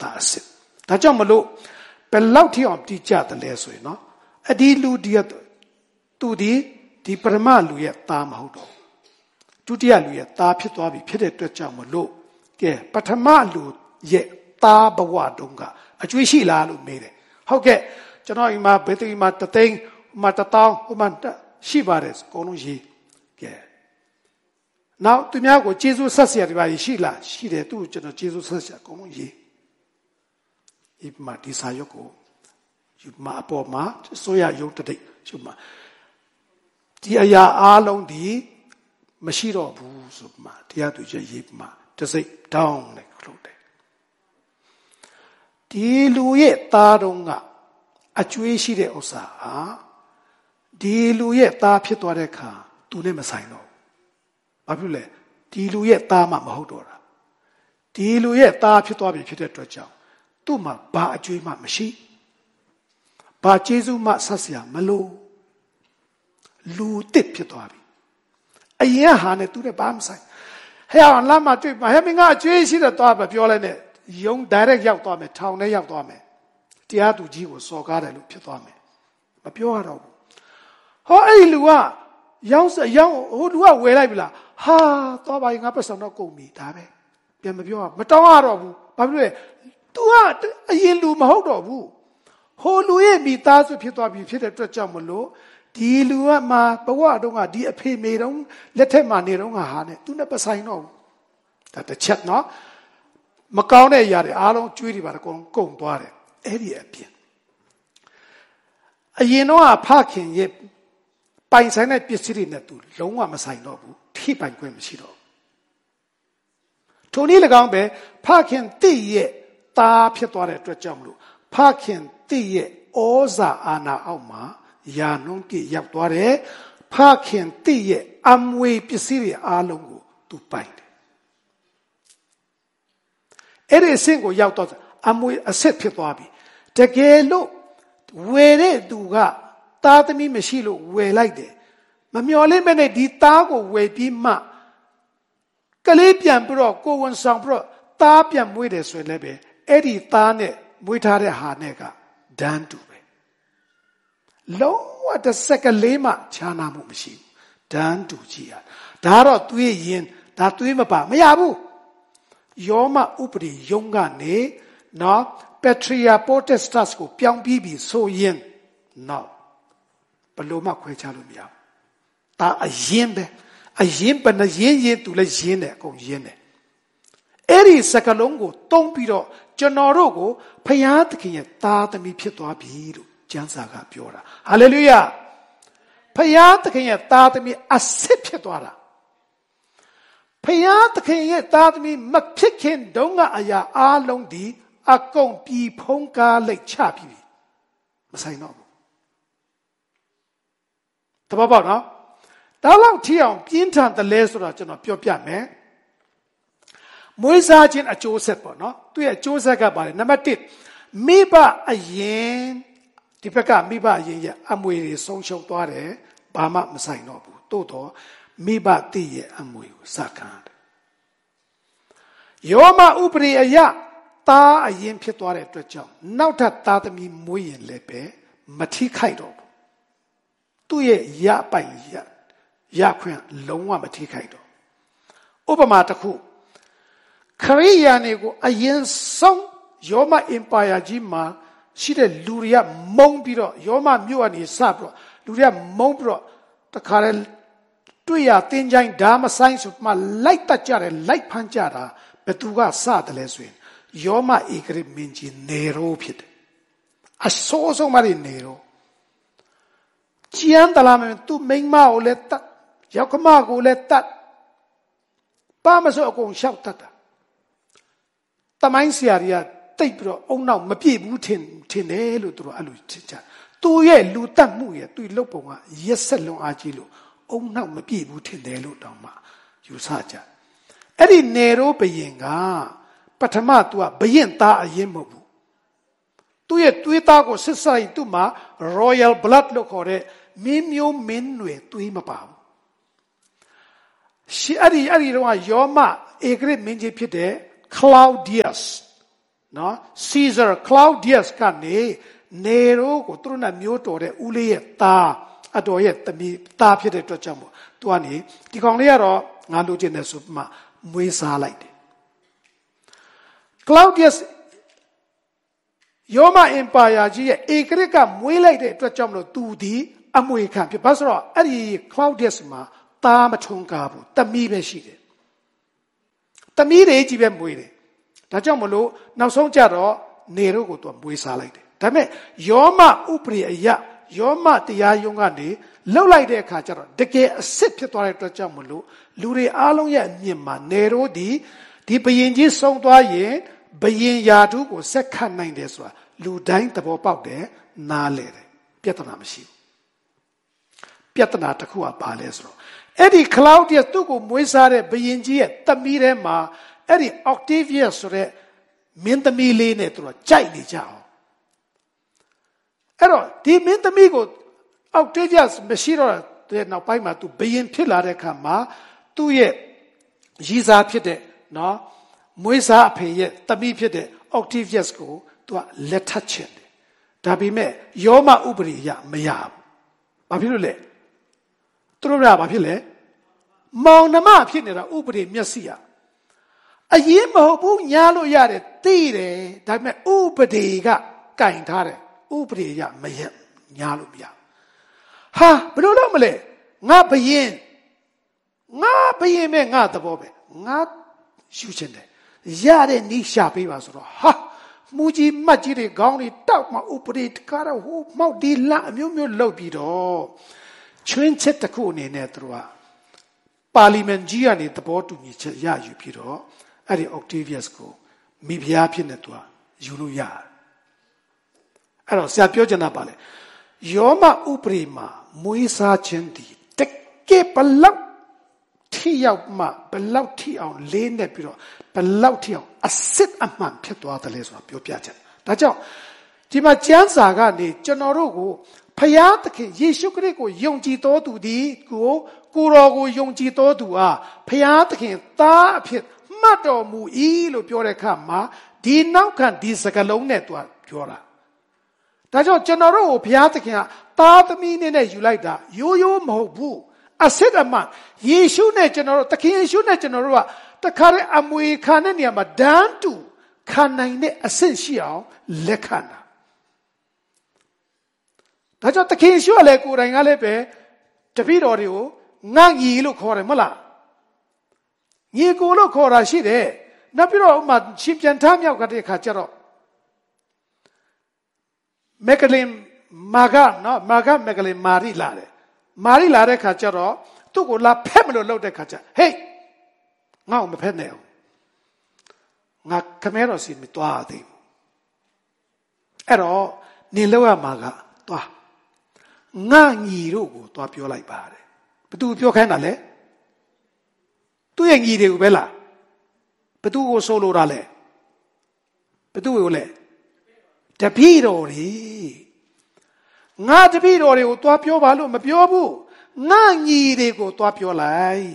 သားအစစ်ဒါကြောင့်မလို့ဘယ်လောက်ထိအောင်တိကျတယ်လဲဆိုရင်နော်အဒီလူဒီသူဒီပရမလူရဲ့သားမဟုတ်တော့ဒုတိယလူရဲ့သားဖြစ်သွားပြီဖြစ်တဲ့အတွက်ကြောင့်မလို့ကဲပထမလူရဲ့သားဘဝတုန်းကအကျွေးရှိလားလို့မေးတယ်ဟုတ်ကဲ့ကျွန်တော်အိမ်မှာဘယ်သူမှတသိန်းမှတထောင်ဟိုမှရှိပါတယ်အကုန်လုံးရေးကဲနောက်သူများကိုကျေးဇူးဆက်เสียတယ်ပါရှိလားရှိတယ်သူ့ကိုကျွန်တော်ကျေးဇူးဆက်เสียအကုန်လုံးရေးဒီမှာဒီစာရုပ်ကိုယူမှာအပေါ်မှာဆိုရရုပ်တတိယူမှာဒီအရာအားလုံးဒီမရှိတော့ဘူးဆိုမှတရားသူကြီးရေးမှာတစိတ်တောင်းလိုက်လို့တယ်ဒီလူရဲ့သားတော်ကအကျွေးရှိတဲ့ဥစ္စာဟာဒီလူရဲ့သားဖြစ်သွားတဲ့အခါသူနဲ့မဆိုင်တော့ဘူးဘာဖြစ်လဲဒီလူရဲ့သားမှမဟုတ်တော့တာဒီလူရဲ့သားဖြစ်သွားပြီဖြစ်တဲ့အတွက်ကြောင့်သူ့မှာဘာအကျွေးမှမရှိဘာကျေးဇူးမှဆက်เสียမလို့လူတစ်ဖြစ်သွားပြီအရင်ဟာနဲ့သူနဲ့ဘာမှမဆိုင်ဟဲ့အောင်လမ်းမှာတွေ့မှာဟဲ့မင်းကအကျွေးရှိတဲ့သွားပဲပြောလိုက်နဲ့ယုံ direct ရောက်သွားမယ်ထောင်ထဲရောက်သွားမယ်တရားသူကြီးကိုစော်ကားတယ်လို့ဖြစ်သွားမယ်မပြောရတော့ဘူးဟောအဲ့ဒီလူကရောင်းဟိုလူကဝယ်လိုက်ပြီလားဟာသွားပါရင်ငါပတ်စံတော့ကုန်ပြီဒါပဲပြန်မပြောရမတောင်းရတော့ဘူးဘာဖြစ်လဲ तू ကအရင်လူမဟုတ်တော့ဘူးဟိုလူရဲ့မိသားစုဖြစ်သွားပြီဖြစ်တဲ့အတွက်ကြောင့်မလို့ဒီလူကမှဘဝတုန်းကဒီအဖေမေတုန်းလက်ထက်မှာနေတုန်းကဟာနဲ့ तू နဲ့ပဆိုင်တော့ဘူးဒါတစ်ချက်နော်မကောင်းတဲ့အရာတွေအားလုံးကျွေးတွေပါတော့ကုန်သွားတယ်အဲ့ဒီအပြင်အရင်တော့ဖခင်ရဲ့ပိုင်ဆိုင်တဲ့ပစ္စည်းတွေနဲ့ तू လုံးဝမဆိုင်တော့ဘူးထိပိုင်ခွင့်မရှိတော့ဘူးထိုနည်း၎င်းပဲဖခင်တည့်ရဲ့သားဖြစ်သွားတဲ့အတွက်ကြောင့်မလို့ဖခင်တည့်ရဲ့ဩဇာအာဏာအောက်မှာယာနုံးကိရောက်သွားတယ်ဖခင်တည့်ရဲ့အမွေပစ္စည်းတွေအားလုံးကို तू ပိုင်တယ်အဲ့ဒီအဆင့်ကိုရောက်တော့အမွေအဆက်ဖြစ်သွားပြီတကယ်လို့ဝယ်တဲ့သူကသားသမီးမရှိလို့ဝယ်လိုက်တယ်မမျှော်လင့်မဲ့နဲ့ဒီသားကိုဝယ်ပြီးမှကလေးပြန်ပြီးတော့ကိုဝန်ဆောင်ပြီးတော့သားပြန်မွေးတယ်ဆိုရင်လည်းပဲအဲ့ဒီသားနဲ့မွေးထားတဲ့ဟာနဲ့ကဒန်းတူပဲလုံးဝတစ်စက္ကန့်လေးမှခြားနာမှုမရှိဘူးဒန်းတူကြည့်ရဒါတော့သွေးရင်ဒါသွေးမပါမရဘူးယောမဥပဒေယုံကနေနော်ပက်ထရီယာပိုတက်စတက်ကိုပြောင်းပြီးပြီဆိုရင်နော်ဘလို့မှခွဲခြားလို့မရဘူးဒါအရင်ပဲအရင်ပနရင်သူလည်းရင်းတယ်အကုန်ရင်းတယ်အဲ့ဒီစကလုံးကိုတုံးပြီးတော့ကျွန်တော်တို့ကိုဖျားသခင်ရဲ့သားသမီးဖြစ်သွားပြီလို့ကျမ်းစာကပြောတာဟာလေလုယာဖျားသခင်ရဲ့သားသမီးအစစ်ဖြစ်သွားတာဖျားသခင်ရဲ့သားသမီးမဖြစ်ခင်တုန်းကအရာအလုံးဒီအကုန်ပြည်ဖုံးကားလိုက်ချပြီမဆိုင်တော့ဘူးတပတ်ပေါ့နော်ဒါလောက်ထီအောင်ပြင်းထန်တယ်လဲဆိုတော့ကျွန်တော်ပြောပြမယ်မွေးစားခြင်းအကျိုးဆက်ပေါ့နော်သူရဲ့အကျိုးဆက်ကပါတယ်နံပါတ်1မိဘအရင်ဒီဘက်ကမိဘအရင်ရဲ့အမွေတွေဆုံးရှုံးသွားတယ်ဘာမှမဆိုင်တော့ဘူးတိုးတော့မိဘတည်ရဲ့အမွေကိုစခံတယ်ယောမဥပရိအယသားအရင်ဖြစ်သွားတဲ့အတွက်ကြောင့်နောက်ထပ်သားသမီးမွေးရင်လည်းပဲမထိခိုက်တော့ဘူးသူ့ရဲ့ရပိုင်ရခွင့်လုံးဝမထိခိုက်တော့ဥပမာတစ်ခုခရိယာန်တွေကိုအရင်ဆုံးယောမအင်ပါယာကြီးမှာရှိတဲ့လူတွေကမုန်းပြီးတော့ယောမမြို့ကနေစပြီးတော့လူတွေကမုန်းပြီးတော့တခါတည်းတွေ့ရတင်းချိုင်းဓာမဆိုင်ဆိုမှလိုက်တတ်ကြတယ်လိုက်ဖမ်းကြတာဘယ်သူကစတယ်လဲဆိုရင်ယောမဧကရမင်းကြီးနေရောဖြစ်တယ်အဆိုးဆုံးမနေရောကျန်တလာမယ်သူမိန်းမကိုလည်းတတ်ယောက်ျားကိုလည်းတတ်ပါမစိုးအကုန်ရှောက်တတ်တာတမိုင်းဆရာတွေကတိတ်ပြီးတော့အုံနောက်မပြည့်ဘူးထင်တယ်လို့သူတို့အဲ့လိုထင်ကြသူရဲ့လူတတ်မှုရဲ့သူ့လုပ်ပုံကရက်ဆက်လုံးအားကြီးလို့အုံနောက်မပြည့်ဘူးထင်တယ်လို့တောင်မှယူဆကြအဲ့ဒီနေရောဘယင်ကပထမသူကဘယင်သားအရင်မဟုတ်ဘူးသူရဲ့သွေးသားကိုစစ်ဆိုင်သူ့မှာ royal blood လို့ခေါ်တဲ့မင်းမျိုးမင်းတွေသွေးမပါဘူးရှီအဲ့ဒီတော့ယောမဧကရမင်းကြီးဖြစ်တဲ့Claudius နော် Caesar Claudius ကနေနေရိုးကိုသူတို့နဲ့မျိုးတော်တဲ့ဦးလေးရဲ့သားအတော်ရဲ့သမီးသားဖြစ်တဲ့အတွက်ကြောင့်မို့သူကနေဒီကောင်လေးကတော့ငါလိုချင်တယ်ဆိုမှမွေးစားလိုက်တယ် Claudius ယောမအင်ပါယာကြီးရဲ့ဧကရစ်ကမွေးလိုက်တဲ့အတွက်ကြောင့်မလို့သူဒီအမွေခံဖြစ်ဘာဆိုတော့အဲ့ဒီ Claudius မှာသားမထုံးကားဘူးသမီးပဲရှိတယ်သမီးတွေကြီးပဲမွေးတယ်ဒါကြောင့်မလို့နောက်ဆုံးကြတော့နေရိုးကိုသူမွေးစားလိုက်တယ်ဒါပေမဲ့ယောမဥပရိအယယောမတရားယုံကနေလှုပ်လိုက်တဲ့အခါကျတော့တကယ်အစ်စ်ဖြစ်သွားတဲ့အတွက်ကြောင့်မလို့လူတွေအားလုံးရဲ့အမြင်မှာနေရိုးဒီဘယင်ကြီးဆုံးသွားရင်ဘယင်ယာတုကိုဆက်ခတ်နိုင်တယ်ဆိုတာလူတိုင်းသဘောပေါက်တယ်နားလဲတယ်ပြဿနာမရှိဘူးပြဿနာတစ်ခုကဘာလဲဆိုတော့အဲ့ဒီ Claudius သူ့ကိုမွေးစားတဲ့ဘယင်ကြီးရဲ့သမီးထဲမှာအဲ့ဒီ Octavius ဆိုတဲ့မင်းသမီးလေးနဲ့သူတို့ကြိုက်နေကြအောင်အဲ့တော့ဒီမင်းသမီးကို Octavius မရှိတော့တဲ့နောက်ပိုင်းမှာသူဘယင်ဖြစ်လာတဲ့အခါမှာသူ့ရဲ့ရည်စားဖြစ်တဲ့နော်မွေးစားအဖေရဲ့သမီးဖြစ်တဲ့ Octavius ကိုသူကလက်ထပ်ချင်တယ်ဒါပေမဲ့ယောမဥပရိယမရဘူးဘာဖြစ်လို့လဲသူတို့ကဘာဖြစ်လဲမောင်နှမဖြစ်နေတာဥပရိမျက်စိอ่ะအရင်မဟုတ်ဘူးညားလို့ရတယ်သိတယ်ဒါပေမဲ့ဥပဒေကကင်ထားတယ်ဥပဒေရမရညားလို့မရဟာဘယ်လိုလုပ်မလဲငါဘယင်မဲ့ငါသဘောပဲငါယူချင်တယ်ရတဲ့နိရှာပေးပါဆိုတော့ဟာမူကြီးမတ်ကြီးတွေခေါင်းတွေတောက်မှဥပဒေတကားတော့ဟိုမောက်ဒီလအမျိုးမျိုးလုပ်ပြီးတော့ချွင်းချက်တစ်ခုအနေနဲ့သူတို့ကပါလီမန်ကြီးကနေသဘောတူညီချက်ရယူပြီးတော့အဲ့ဒီ Octavius ကိုမိဖုရားဖြစ်နေသူကယူလို့ရတယ်အဲ့တော့ဆရာပြောချင်တာပါလေယောမဥပရိမှာမွေးစားခြင်းဒီတကယ်ဘလောက်ထိရောက်မှဘလောက်ထိအောင်လေးနဲ့ပြီးတော့ဘလောက်ထိအောင်အစစ်အမှန်ဖြစ်သွားတယ်လဲဆိုတာပြောပြချင်ဒါကြောင့်ဒီမှာကျမ်းစာကနေကျွန်တော်တို့ကိုဖယားသခင်ယေရှုခရစ်ကိုယုံကြည်တော်သူဒီကိုတော်ကိုယုံကြည်တော်သူဟာဖယားသခင်သားအဖြစ်မှတ်တော်မူ၏လို့ပြောတဲ့အခါမှာဒီနောက်ခံဒီစကားလုံးနဲ့သူကပြောတာဒါကြောင့်ကျွန်တော်တို့ကိုဘုရားသခင်ကသားသမီးနဲ့ယူလိုက်တာရိုးရိုးမဟုတ်ဘူးအစစ်အမှန်ယေရှုနဲ့ကျွန်တော်တို့သခင်ယေရှုနဲ့ကျွန်တော်တို့ကတခါတည်းအမွေခံတဲ့နေရာမှာဒန်းတူခံနိုင်တဲ့အဆင့်ရှိအောင်လက်ခံတာဒါကြောင့်သခင်ယေရှုကလည်းကိုယ်တိုင်ကလည်းပဲတပည့်တော်တွေကိုငါညီလို့ခေါ်တယ်မဟုတ်လားညီကိုလို့ခေါ်တာရှိတယ်နောက်ပြီးတော့ဥမာရှင်ပြန်ထားမြောက်ကတဲ့အခါကျတော့မက်ကလင်မာဂမက်ကလင်မာရီလာတယ်မာရီလာတဲ့ခါကျတော့သူ့ကိုလာဖက်မလို့လှုပ်တဲ့ခါကျဟေးငါ့ကိုမဖက်နဲ့အောင်ငါခမဲတော်စီမသွားသေးဘူးအဲ့တော့နေလောက်ရမှာကသွားငါညီတို့ကိုသွားပြောလိုက်ပါတယ်ဘသူပြောခိုင်းတာလဲသူ့ရဲ့ညီတွေကိုပဲလားဘသူကိုဆိုလိုတာလဲဘသူကိုလဲတပည့်တော်တွေငါတပည့်တော်တွေကိုသွားပြောပါလို့မပြောဘူးငါညီတွေကိုသွားပြောလိုက်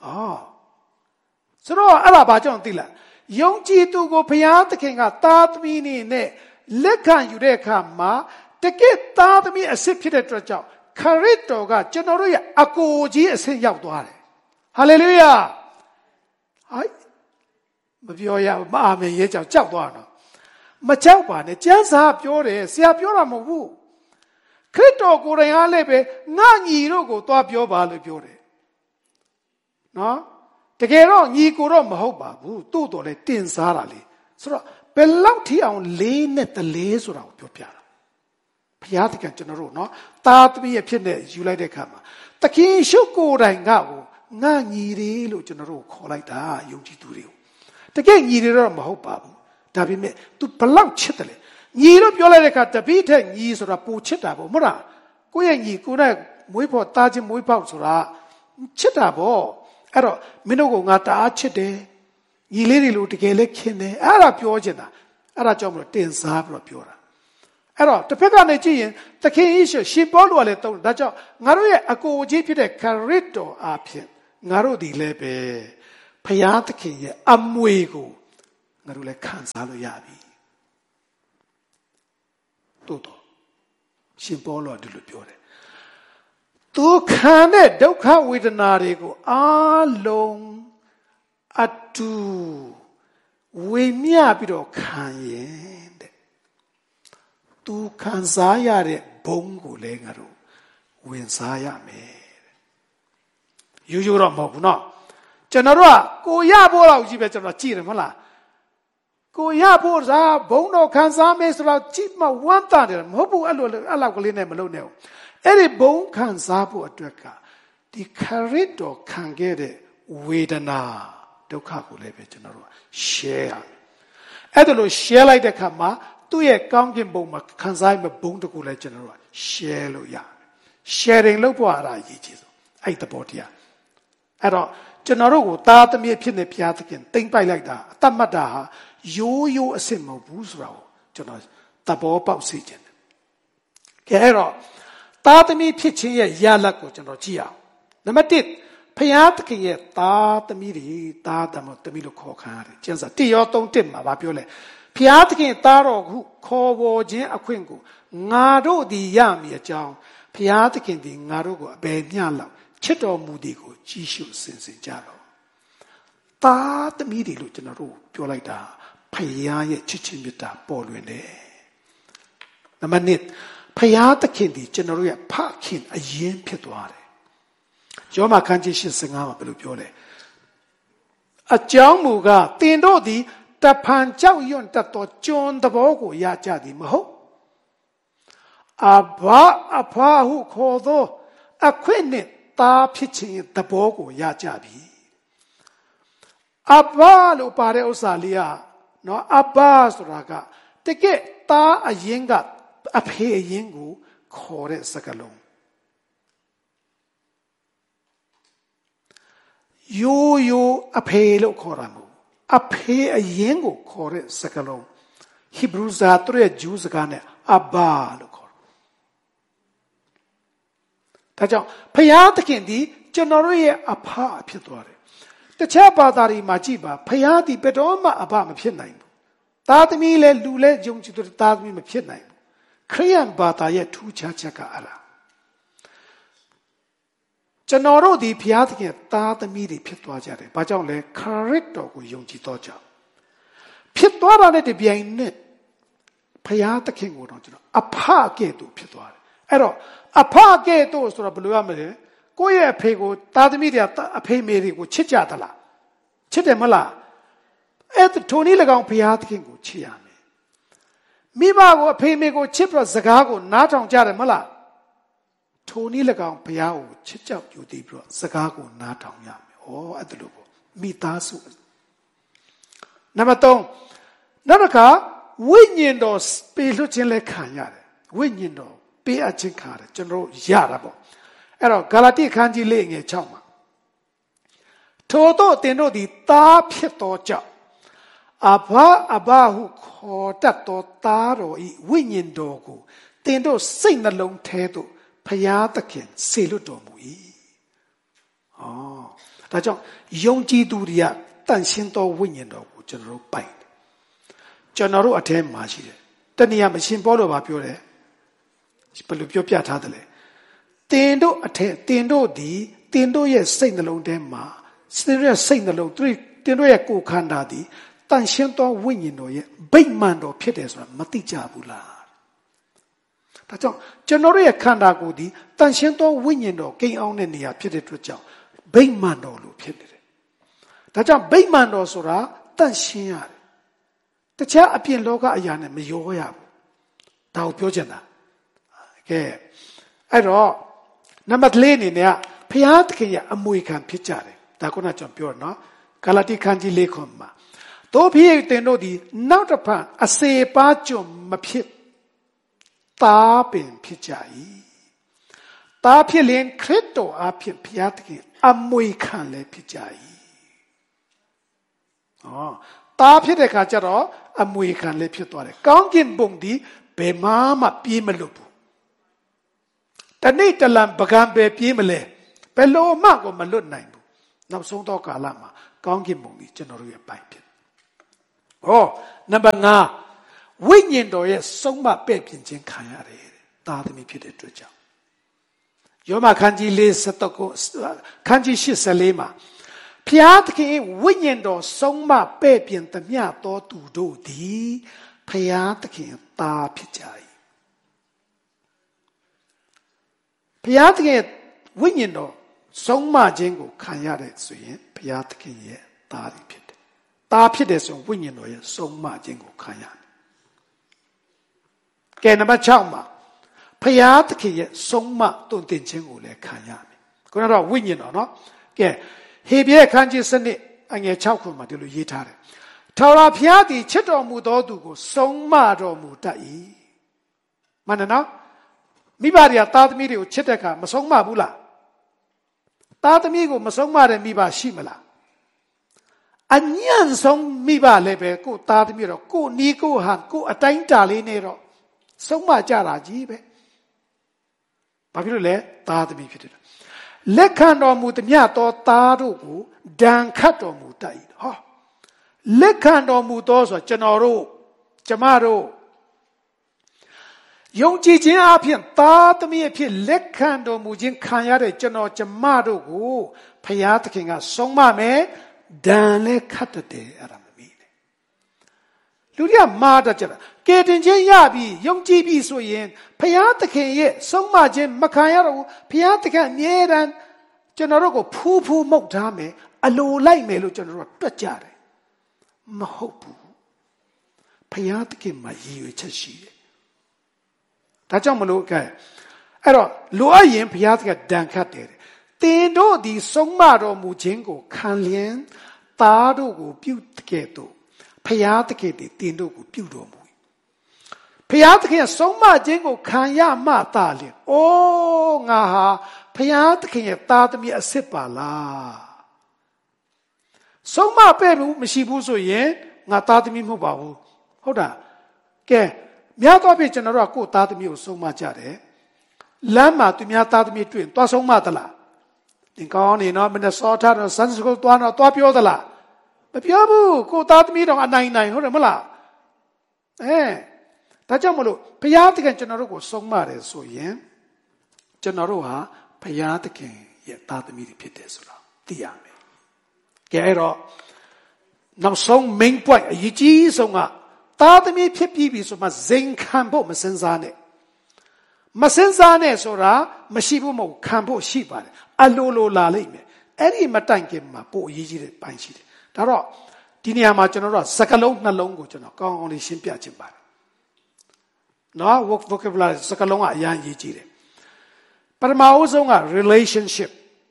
ဆိုတော့အဲ့ဒါဘာကြောင့်သိလားယုံကြည်သူကိုဘုရားသခင်ကသားသမီးနဲ့လက်ခံယူတဲ့အခါမှာတကယ်သားသမီးအစ်စ်ဖြစ်တဲ့အတွက်ကြောင့်ခရစ်တော်ကကျွန်တော်တို့ရဲ့အကိုကြီးအဆင့်ရောက်သွားတယ်ဟာလေလုယာဟိုက်မပြောရဘူးမအာမင်ရဲ့ကြောင့်ကြောက်သွားတော့မကြောက်ပါနဲ့ကျမ်းစာပြောတယ်ဆရာပြောတာမဟုတ်ဘူးခရစ်တော်ကိုယ်တိုင်အားလည်းပဲငါညီတို့ကိုသွားပြောပါလို့ပြောတယ်နော်တကယ်တော့ညီကိုတော့မဟုတ်ပါဘူးတို့တော်လည်းတင်စားတာလေဆိုတော့ဘယ်လောက်ထိအောင်လေးနဲ့တလေးဆိုတာကိုပြောပြတာဘုရားသခင်ကျွန်တော်တို့နော်သားသမီးရဲ့ဖြစ်နေယူလိုက်တဲ့အခါမှာသခင်ရှုကိုယ်တိုင်ကကိုငါညီတွေလို့ကျွန်တော်တို့ခေါ်လိုက်တာယုံကြည်သူတွေကိုတကယ်ညီတွေတော့မဟုတ်ပါဘူးဒါပေမဲ့ तू ဘလောက်ချစ်တယ်လဲညီလို့ပြောလိုက်တဲ့အခါတပည့်ထက်ညီဆိုတာပိုချစ်တာပေါ့မဟုတ်လားကိုယ့်ရဲ့ညီကိုယ်နဲ့မွေးဖို့တားချင်းမွေးပေါက်ဆိုတာချစ်တာပေါ့အဲ့တော့မင်းတို့ကငါတအားချစ်တယ်ညီလေးတွေလို့တကယ်လဲခင်တယ်အဲ့ဒါပြောချင်တာအဲ့ဒါကြောင့်မလို့တင်စားပြီးတော့ပြောတာအဲ့တော့တစ်ဖက်ကနေကြည့်ရင်သခင်ယေရှုရှင်ပေါလုကလည်းတုံးဒါကြောင့်ငါတို့ရဲ့အကိုကြီးဖြစ်တဲ့ခရစ်တော်အဖြစ်ငါတို့ဒီလည်းပဲဖခင်သခင်ရဲ့အမွေကိုငါတို့လည်းခံစားလို့ရပြီတော့ရှင်ပေါလောဒီလိုပြောတယ်သူခံတဲ့ဒုက္ခဝေဒနာတွေကိုအားလုံးအတူဝေမျှပြီးတော့ခံရင်တဲ့သူခံစားရတဲ့ဘုံကိုလည်းငါတို့ဝင်စားရမယ်ရိုးရိုးတော့မဟုတ်ဘူးเนาะကျွန်တော်တို့ကကိုရဖို့တော့ကြီးပဲကျွန်တော်ကြည့်တယ်မဟုတ်လားကိုရဖို့စားဘုံတော်ခံစားမယ်ဆိုတော့ကြည့်မှဝမ်းသာတယ်မဟုတ်ဘူးအဲ့လောက်ကလေးနဲ့မလုပ်နဲ့ဘူးအဲ့ဒီဘုံခံစားဖို့အတွက်ကဒီခရစ်တော်ခံခဲ့တဲ့ဝေဒနာဒုက္ခကိုလည်းပဲကျွန်တော်တို့ share ရအဲ့ဒါလို့ share လိုက်တဲ့အခါမှာသူ့ရဲ့ကောင်းကင်ဘုံမှာခံစားရမယ့်ဘုံတကူလည်းကျွန်တော်တို့ share လို့ရ sharing လုပ်ဖို့အားအရေးကြီးဆုံးအဲ့တဘောတရားအဲ့တော့ကျွန်တော်တို့ကိုသားသမီးဖြစ်နေဘုရားသခင်တိမ့်ပိုက်လိုက်တာအတတ်မှတ်တာဟာရိုးရိုးအစ်စ်မဟုတ်ဘူးဆိုတာကိုကျွန်တော်သဘောပေါက်စေချင်တယ်ကဲအဲ့တော့သားသမီးဖြစ်ခြင်းရဲ့ရလဒ်ကိုကျွန်တော်ကြည့်အောင်နံပါတ်1ဘုရားသခင်ရဲ့သားသမီးတွေသားသမီးလို့ခေါ်ခံရတယ်ကျမ်းစာ1ရော3မှာဗာပြောလဲဘုရားသခင်သားတော်ခုခေါ်ပေါ်ခြင်းအခွင့်ကိုငါတို့သည်ရမည်အကြောင်းဘုရားသခင်သည်ငါတို့ကိုအဘယ်မျှလောက်ချစ်တော်မူသည်ကိုကြည့်ရှုစင်စင်ကြတော့သားသမီးတွေလို့ကျွန်တော်တို့ပြောလိုက်တာဘုရားရဲ့ချစ်ခြင်းမေတ္တာပေါ်လွင်တယ်နံပါတ်2ဘုရားသခင်သည်ကျွန်တော်တို့ရဲ့ဖခင်အရင်ဖြစ်သွားတယ်ယောမခန်းကြီး85မှာဘယ်လိုပြောလဲအကြောင်းမူကားတင်တို့သည်တဖန်ကြောက်ရွံ့တတ်သောကျွန်သဘောကိုရကြသည်မဟုတ်အဘဟုခေါ်သောအခွင့်နှင့်သားဖြစ်ခြင်းသဘောကိုရကြပြီအဘလို့ပါတဲ့ဥစ္စာလေးကနော်အဘဆိုတာကတကယ်သားအရင်ကအဖေအရင်ကိုခေါ်တဲ့စကားလုံးရိုးအဖေလို့ခေါ်တာမဟုတ်အဖေအရင်ကိုခေါ်တဲ့စကားလုံးဟီဘရုစာသူရဲ့ဂျူးစကားနဲ့အဘလို့ခေါ်တာဒါကြောင့်ဖျားသခင်ဒီကျွန်တော်တို့ရဲ့အဖဖြစ်သွားတယ်တခြားဘာသာတွေမှာကြည့်ပါဖျားဒီဘယ်တော့မှအဖမဖြစ်နိုင်ဘူးသားသမီးလည်းလူလည်းယုံကြည်သူသားသမီးမဖြစ်နိုင်ဘူးခရိယန်ဘာသာရဲ့ထူးခြားချက်ကအဲ့ဒါကျွန်တော်တို့ဒီဘုရားသခင်သားသမီးတွေဖြစ်သွားကြတယ်။ဘာကြောင့်လဲခရစ်တော်ကိုယုံကြည်တော့ကြောင့်ဖြစ်သွားတာနဲ့တပြိုင်နက်ဘုရားသခင်ကိုတော့ကျွန်တော်အဖကဲ့သို့ဖြစ်သွားတယ်။အဲ့တော့အဖကဲ့သို့ဆိုတော့ဘယ်လိုရမလဲ။ကိုယ့်ရဲ့အဖေကိုသားသမီးတွေအဖေမေတွေကိုချစ်ကြသလား။ချစ်တယ်မလား။အဲ့ထိုနည်း၎င်းဘုရားသခင်ကိုချစ်ရမယ်။မိဘကိုအဖေမေကိုချစ်ပြီးစကားကိုနားထောင်ကြတယ်မလား။ထိုနည်း၎င်းဘုရားကိုချစ်ကြောက်ယူတည်ပြီးတော့စကားကိုနားထောင်ရမယ်။ဩအဲ့ဒါလို့ပေါ့မိသားစုနံပါတ်3နောက်တစ်ခါဝိညာဉ်တော်ပေးလွှတ်ခြင်းလည်းခံရတယ်။ဝိညာဉ်တော်ပေးအပ်ခြင်းခံရတယ်ကျွန်တော်ရတာပေါ့။အဲ့တော့ဂါလာတိခန်းကြီးလေးငယ်6မှာထို့သောတင်တို့သည်သားဖြစ်သောကြောင့်အဘဟုခေါ်တတ်သောသားတော်ဤဝိညာဉ်တော်ကိုတင်တို့စိတ်နှလုံးထဲသို့ဖျားသခင်ဆေလွတ်တော်မူ၏ဒါကြောင့်ယုံကြည်သူတွေကတန်ရှင်းသောဝိညာဉ်တော်ကိုကျွန်တော်တို့ပိုင်တယ်ကျွန်တော်တို့အထဲမှာရှိတယ်တနည်းအားမရှင်ပေါလို့ပြောတယ်ဘယ်လိုပြောပြထားတယ်လဲတင်တို့အထဲတင်တို့ဒီတင်တို့ရဲ့စိတ်နှလုံးထဲမှာတင်တို့ရဲ့စိတ်နှလုံးတင်တို့ရဲ့ကိုယ်ခန္ဓာဒီတန်ရှင်းသောဝိညာဉ်တော်ရဲ့ဗိမာန်တော်ဖြစ်တယ်ဆိုတာမသိကြဘူးလားဒါကြောင့်ကျွန်တော်ရဲ့ခန္ဓာကိုယ်ဒီတန်ရှင်းသောဝိညာဉ်တော်ကိန်းအောင်တဲ့နေရာဖြစ်တဲ့အတွက်ကြောင့်ဗိမာန်တော်လို့ဖြစ်နေတယ်။ဒါကြောင့်ဗိမာန်တော်ဆိုတာတန်ရှင်းရတယ်။တခြားအပြင်လောကအရာနဲ့မရောရဘူး။ဒါကိုပြောချင်တာ။ကဲအဲ့တော့နံပါတ်4အနေနဲ့ဘုရားသခင်ရဲ့အမွေခံဖြစ်ကြတယ်။ဒါကကျွန်တော်ပြောရနော်။ဂါလာတိခန်းကြီး4 မှာတို့ဖြစ်တင်တို့ဒီနောက်တစ်ဖန်အစေပါကျွံမဖြစ်သားပင်ဖြစ်ကြ၏သားဖြစ်လင်ခရစ်တော်အဖြစ်ဘုရားသခင်အမွေခံလည်းဖြစ်ကြ၏သားဖြစ်တဲ့ခါကျတော့အမွေခံလည်းဖြစ်သွားတယ်ကောင်းကင်ဘုံဒီဘယ်မှပြေးမလွတ်ဘူးတနေ့တလံပကံပဲပြေးမလဲဘယ်လိုမှကိုမလွတ်နိုင်ဘူးနောက်ဆုံးတော့ကာလမှာကောင်းကင်ဘုံဒီကျွန်တော်တို့ရဲ့ပိုင်ဖြစ်နံပါတ်5 ဝိညာဉ်တော်ရဲ့ဆုံးမပဲ့ပြင်ခြင်းခံရတယ်သားသမီးဖြစ်တဲ့အတွက်ကြောင့်ယောမခန်းကြီး43ကိုခန်းကြီး84မှာဖျားသခင်ဝိညာဉ်တော်ဆုံးမပဲ့ပြင်သမျှသောသူတို့သည်ဖျားသခင်သားဖြစ်ကြ၏ဖျားသခင်ဝိညာဉ်တော်ဆုံးမခြင်းကိုခံရတဲ့ဆိုရင်ဘုရားသခင်ရဲ့သားတွေဖြစ်တယ်။သားဖြစ်တယ်ဆိုရင်ဝိညာဉ်တော်ရဲ့ဆုံးမခြင်းကိုခံရတယ်။ကဲနံပါတ်6မှာဘုရားသခင်ရဲ့ဆုံးမတုန်တင်ခြင်းကိုလည်းခံရမယ်။ခုနကတော့ဝိညာဉ်တော်နော်။ကဲဟေဘရဲခန်းကြီးစနစ်အငယ်6ခုမှာဒီလိုရေးထားတယ်။ထာဝရဘုရားသည်ချစ်တော်မူသောသူကိုဆုံးမတော်မူတတ်၏။မှန်တယ်နော်။မိဘတွေကသားသမီးတွေကိုချစ်တဲ့အခါမဆုံးမဘူးလားသားသမီးကိုမဆုံးမတဲ့မိဘရှိမလားအညံ့ဆုံးမိဘလည်းပဲကိုသားသမီးတော့ကိုနီးကိုဟန်ကိုအတိုင်းတာလေးနဲ့တော့ဆုံးမကြတာကြီးပဲဘာဖြစ်လို့လဲသားသမီးဖြစ်တယ်လက်ခံတော်မူသည်မြတ်သောသားတို့ကိုဒဏ်ခတ်တော်မူတတ်၏ဟောလက်ခံတော်မူသောဆိုကျွန်တော်တို့ကျမတို့ယုံကြည်ခြင်းအပြင်သားသမီးအဖြစ်လက်ခံတော်မူခြင်းခံရတဲ့ကျွန်တော်ကျမတို့ကိုဖျားသခင်ကဆုံးမမယ်ဒဏ်လည်းခတ်တယ်အဲ့ဒါမမီးနဲ့လူတွေကမာတတ်ကြတာကယ်တင်ခြင်းရပြီယုံကြည်ပြီဆိုရင်ဖျားသခင်ရဲ့ဆုံးမခြင်းမခံရတော့ဘူးဖျားသခင်အမြဲတမ်းကျွန်တော်တို့ကိုဖူးဖူးမှုတ်ထားမယ်အလိုလိုက်မယ်လို့ကျွန်တော်တို့တွက်ကြတယ်မဟုတ်ဘူးဖျားသခင်မှာရည်ရွယ်ချက်ရှိတယ်ဒါကြောင့်မလို့ကဲအဲ့တော့လိုအပ်ရင်ဘုရားသခင်ဒဏ်ခတ်တယ်သင်တို့ဒီဆုံးမတော်မူခြင်းကိုခံလျင်သားတို့ကိုပြုကဲ့သို့ဘုရားသခင်သည်သင်တို့ကိုပြုတော်မူ၏ဘုရားသခင်ဆုံးမခြင်းကိုခံရမှသာလျင်အိုးငါဟာဘုရားသခင်ရဲ့သားသမီးအစ်စ်ပါလားဆုံးမပဲ့ဘူးမရှိဘူးဆိုရင်ငါသားသမီးမဟုတ်ပါဘူးဟုတ်တာကဲများသောဖြင့်ကျွန်တော်တို့ကကိုယ်သားသမီးကိုဆုံးမကြတယ်လမ်းမှာသူများသားသမီးတွေ့ရင်သွားဆုံးမသလားသင်ကောင်းနေနော်မနေ့စောထားတော့စံစကုသွားတော့သွားပြောသလားမပြောဘူးကိုယ်သားသမီးတော့အနိုင်ဟုတ်တယ်မလားဒါကြောင့်မလို့ဘုရားသခင်ကျွန်တော်တို့ကိုဆုံးမတယ်ဆိုရင်ကျွန်တော်တို့ဟာဘုရားသခင်ရဲ့သားသမီးတွေဖြစ်တယ်ဆိုတာသိရမယ်ကဲအဲ့တော့နောက်ဆုံး main point အရေးကြီးဆုံးကသားသမီးဖြစ်ပြီးပြီဆိုမှဇိမ်ခံဖို့မစင်စားနဲ့မစင်စားနဲ့ဆိုတာမရှိဘူးမဟုတ်ခံဖို့ရှိပါတယ်အလိုလိုလာလိမ့်မယ်အဲ့ဒီမတိုင်ခင်မှာပို့အရေးကြီးတဲ့ပိုင်းရှိတယ်ဒါတော့ဒီနေရာမှာကျွန်တော်တို့စကားလုံးနှလုံးကိုကျွန်တော်ကောင်းကောင်းလေးရှင်းပြချင်ပါတယ်နော် vocabulary စကားလုံးကအရင်ရေးကြည့်တယ်ပထမအဆုံးက relationship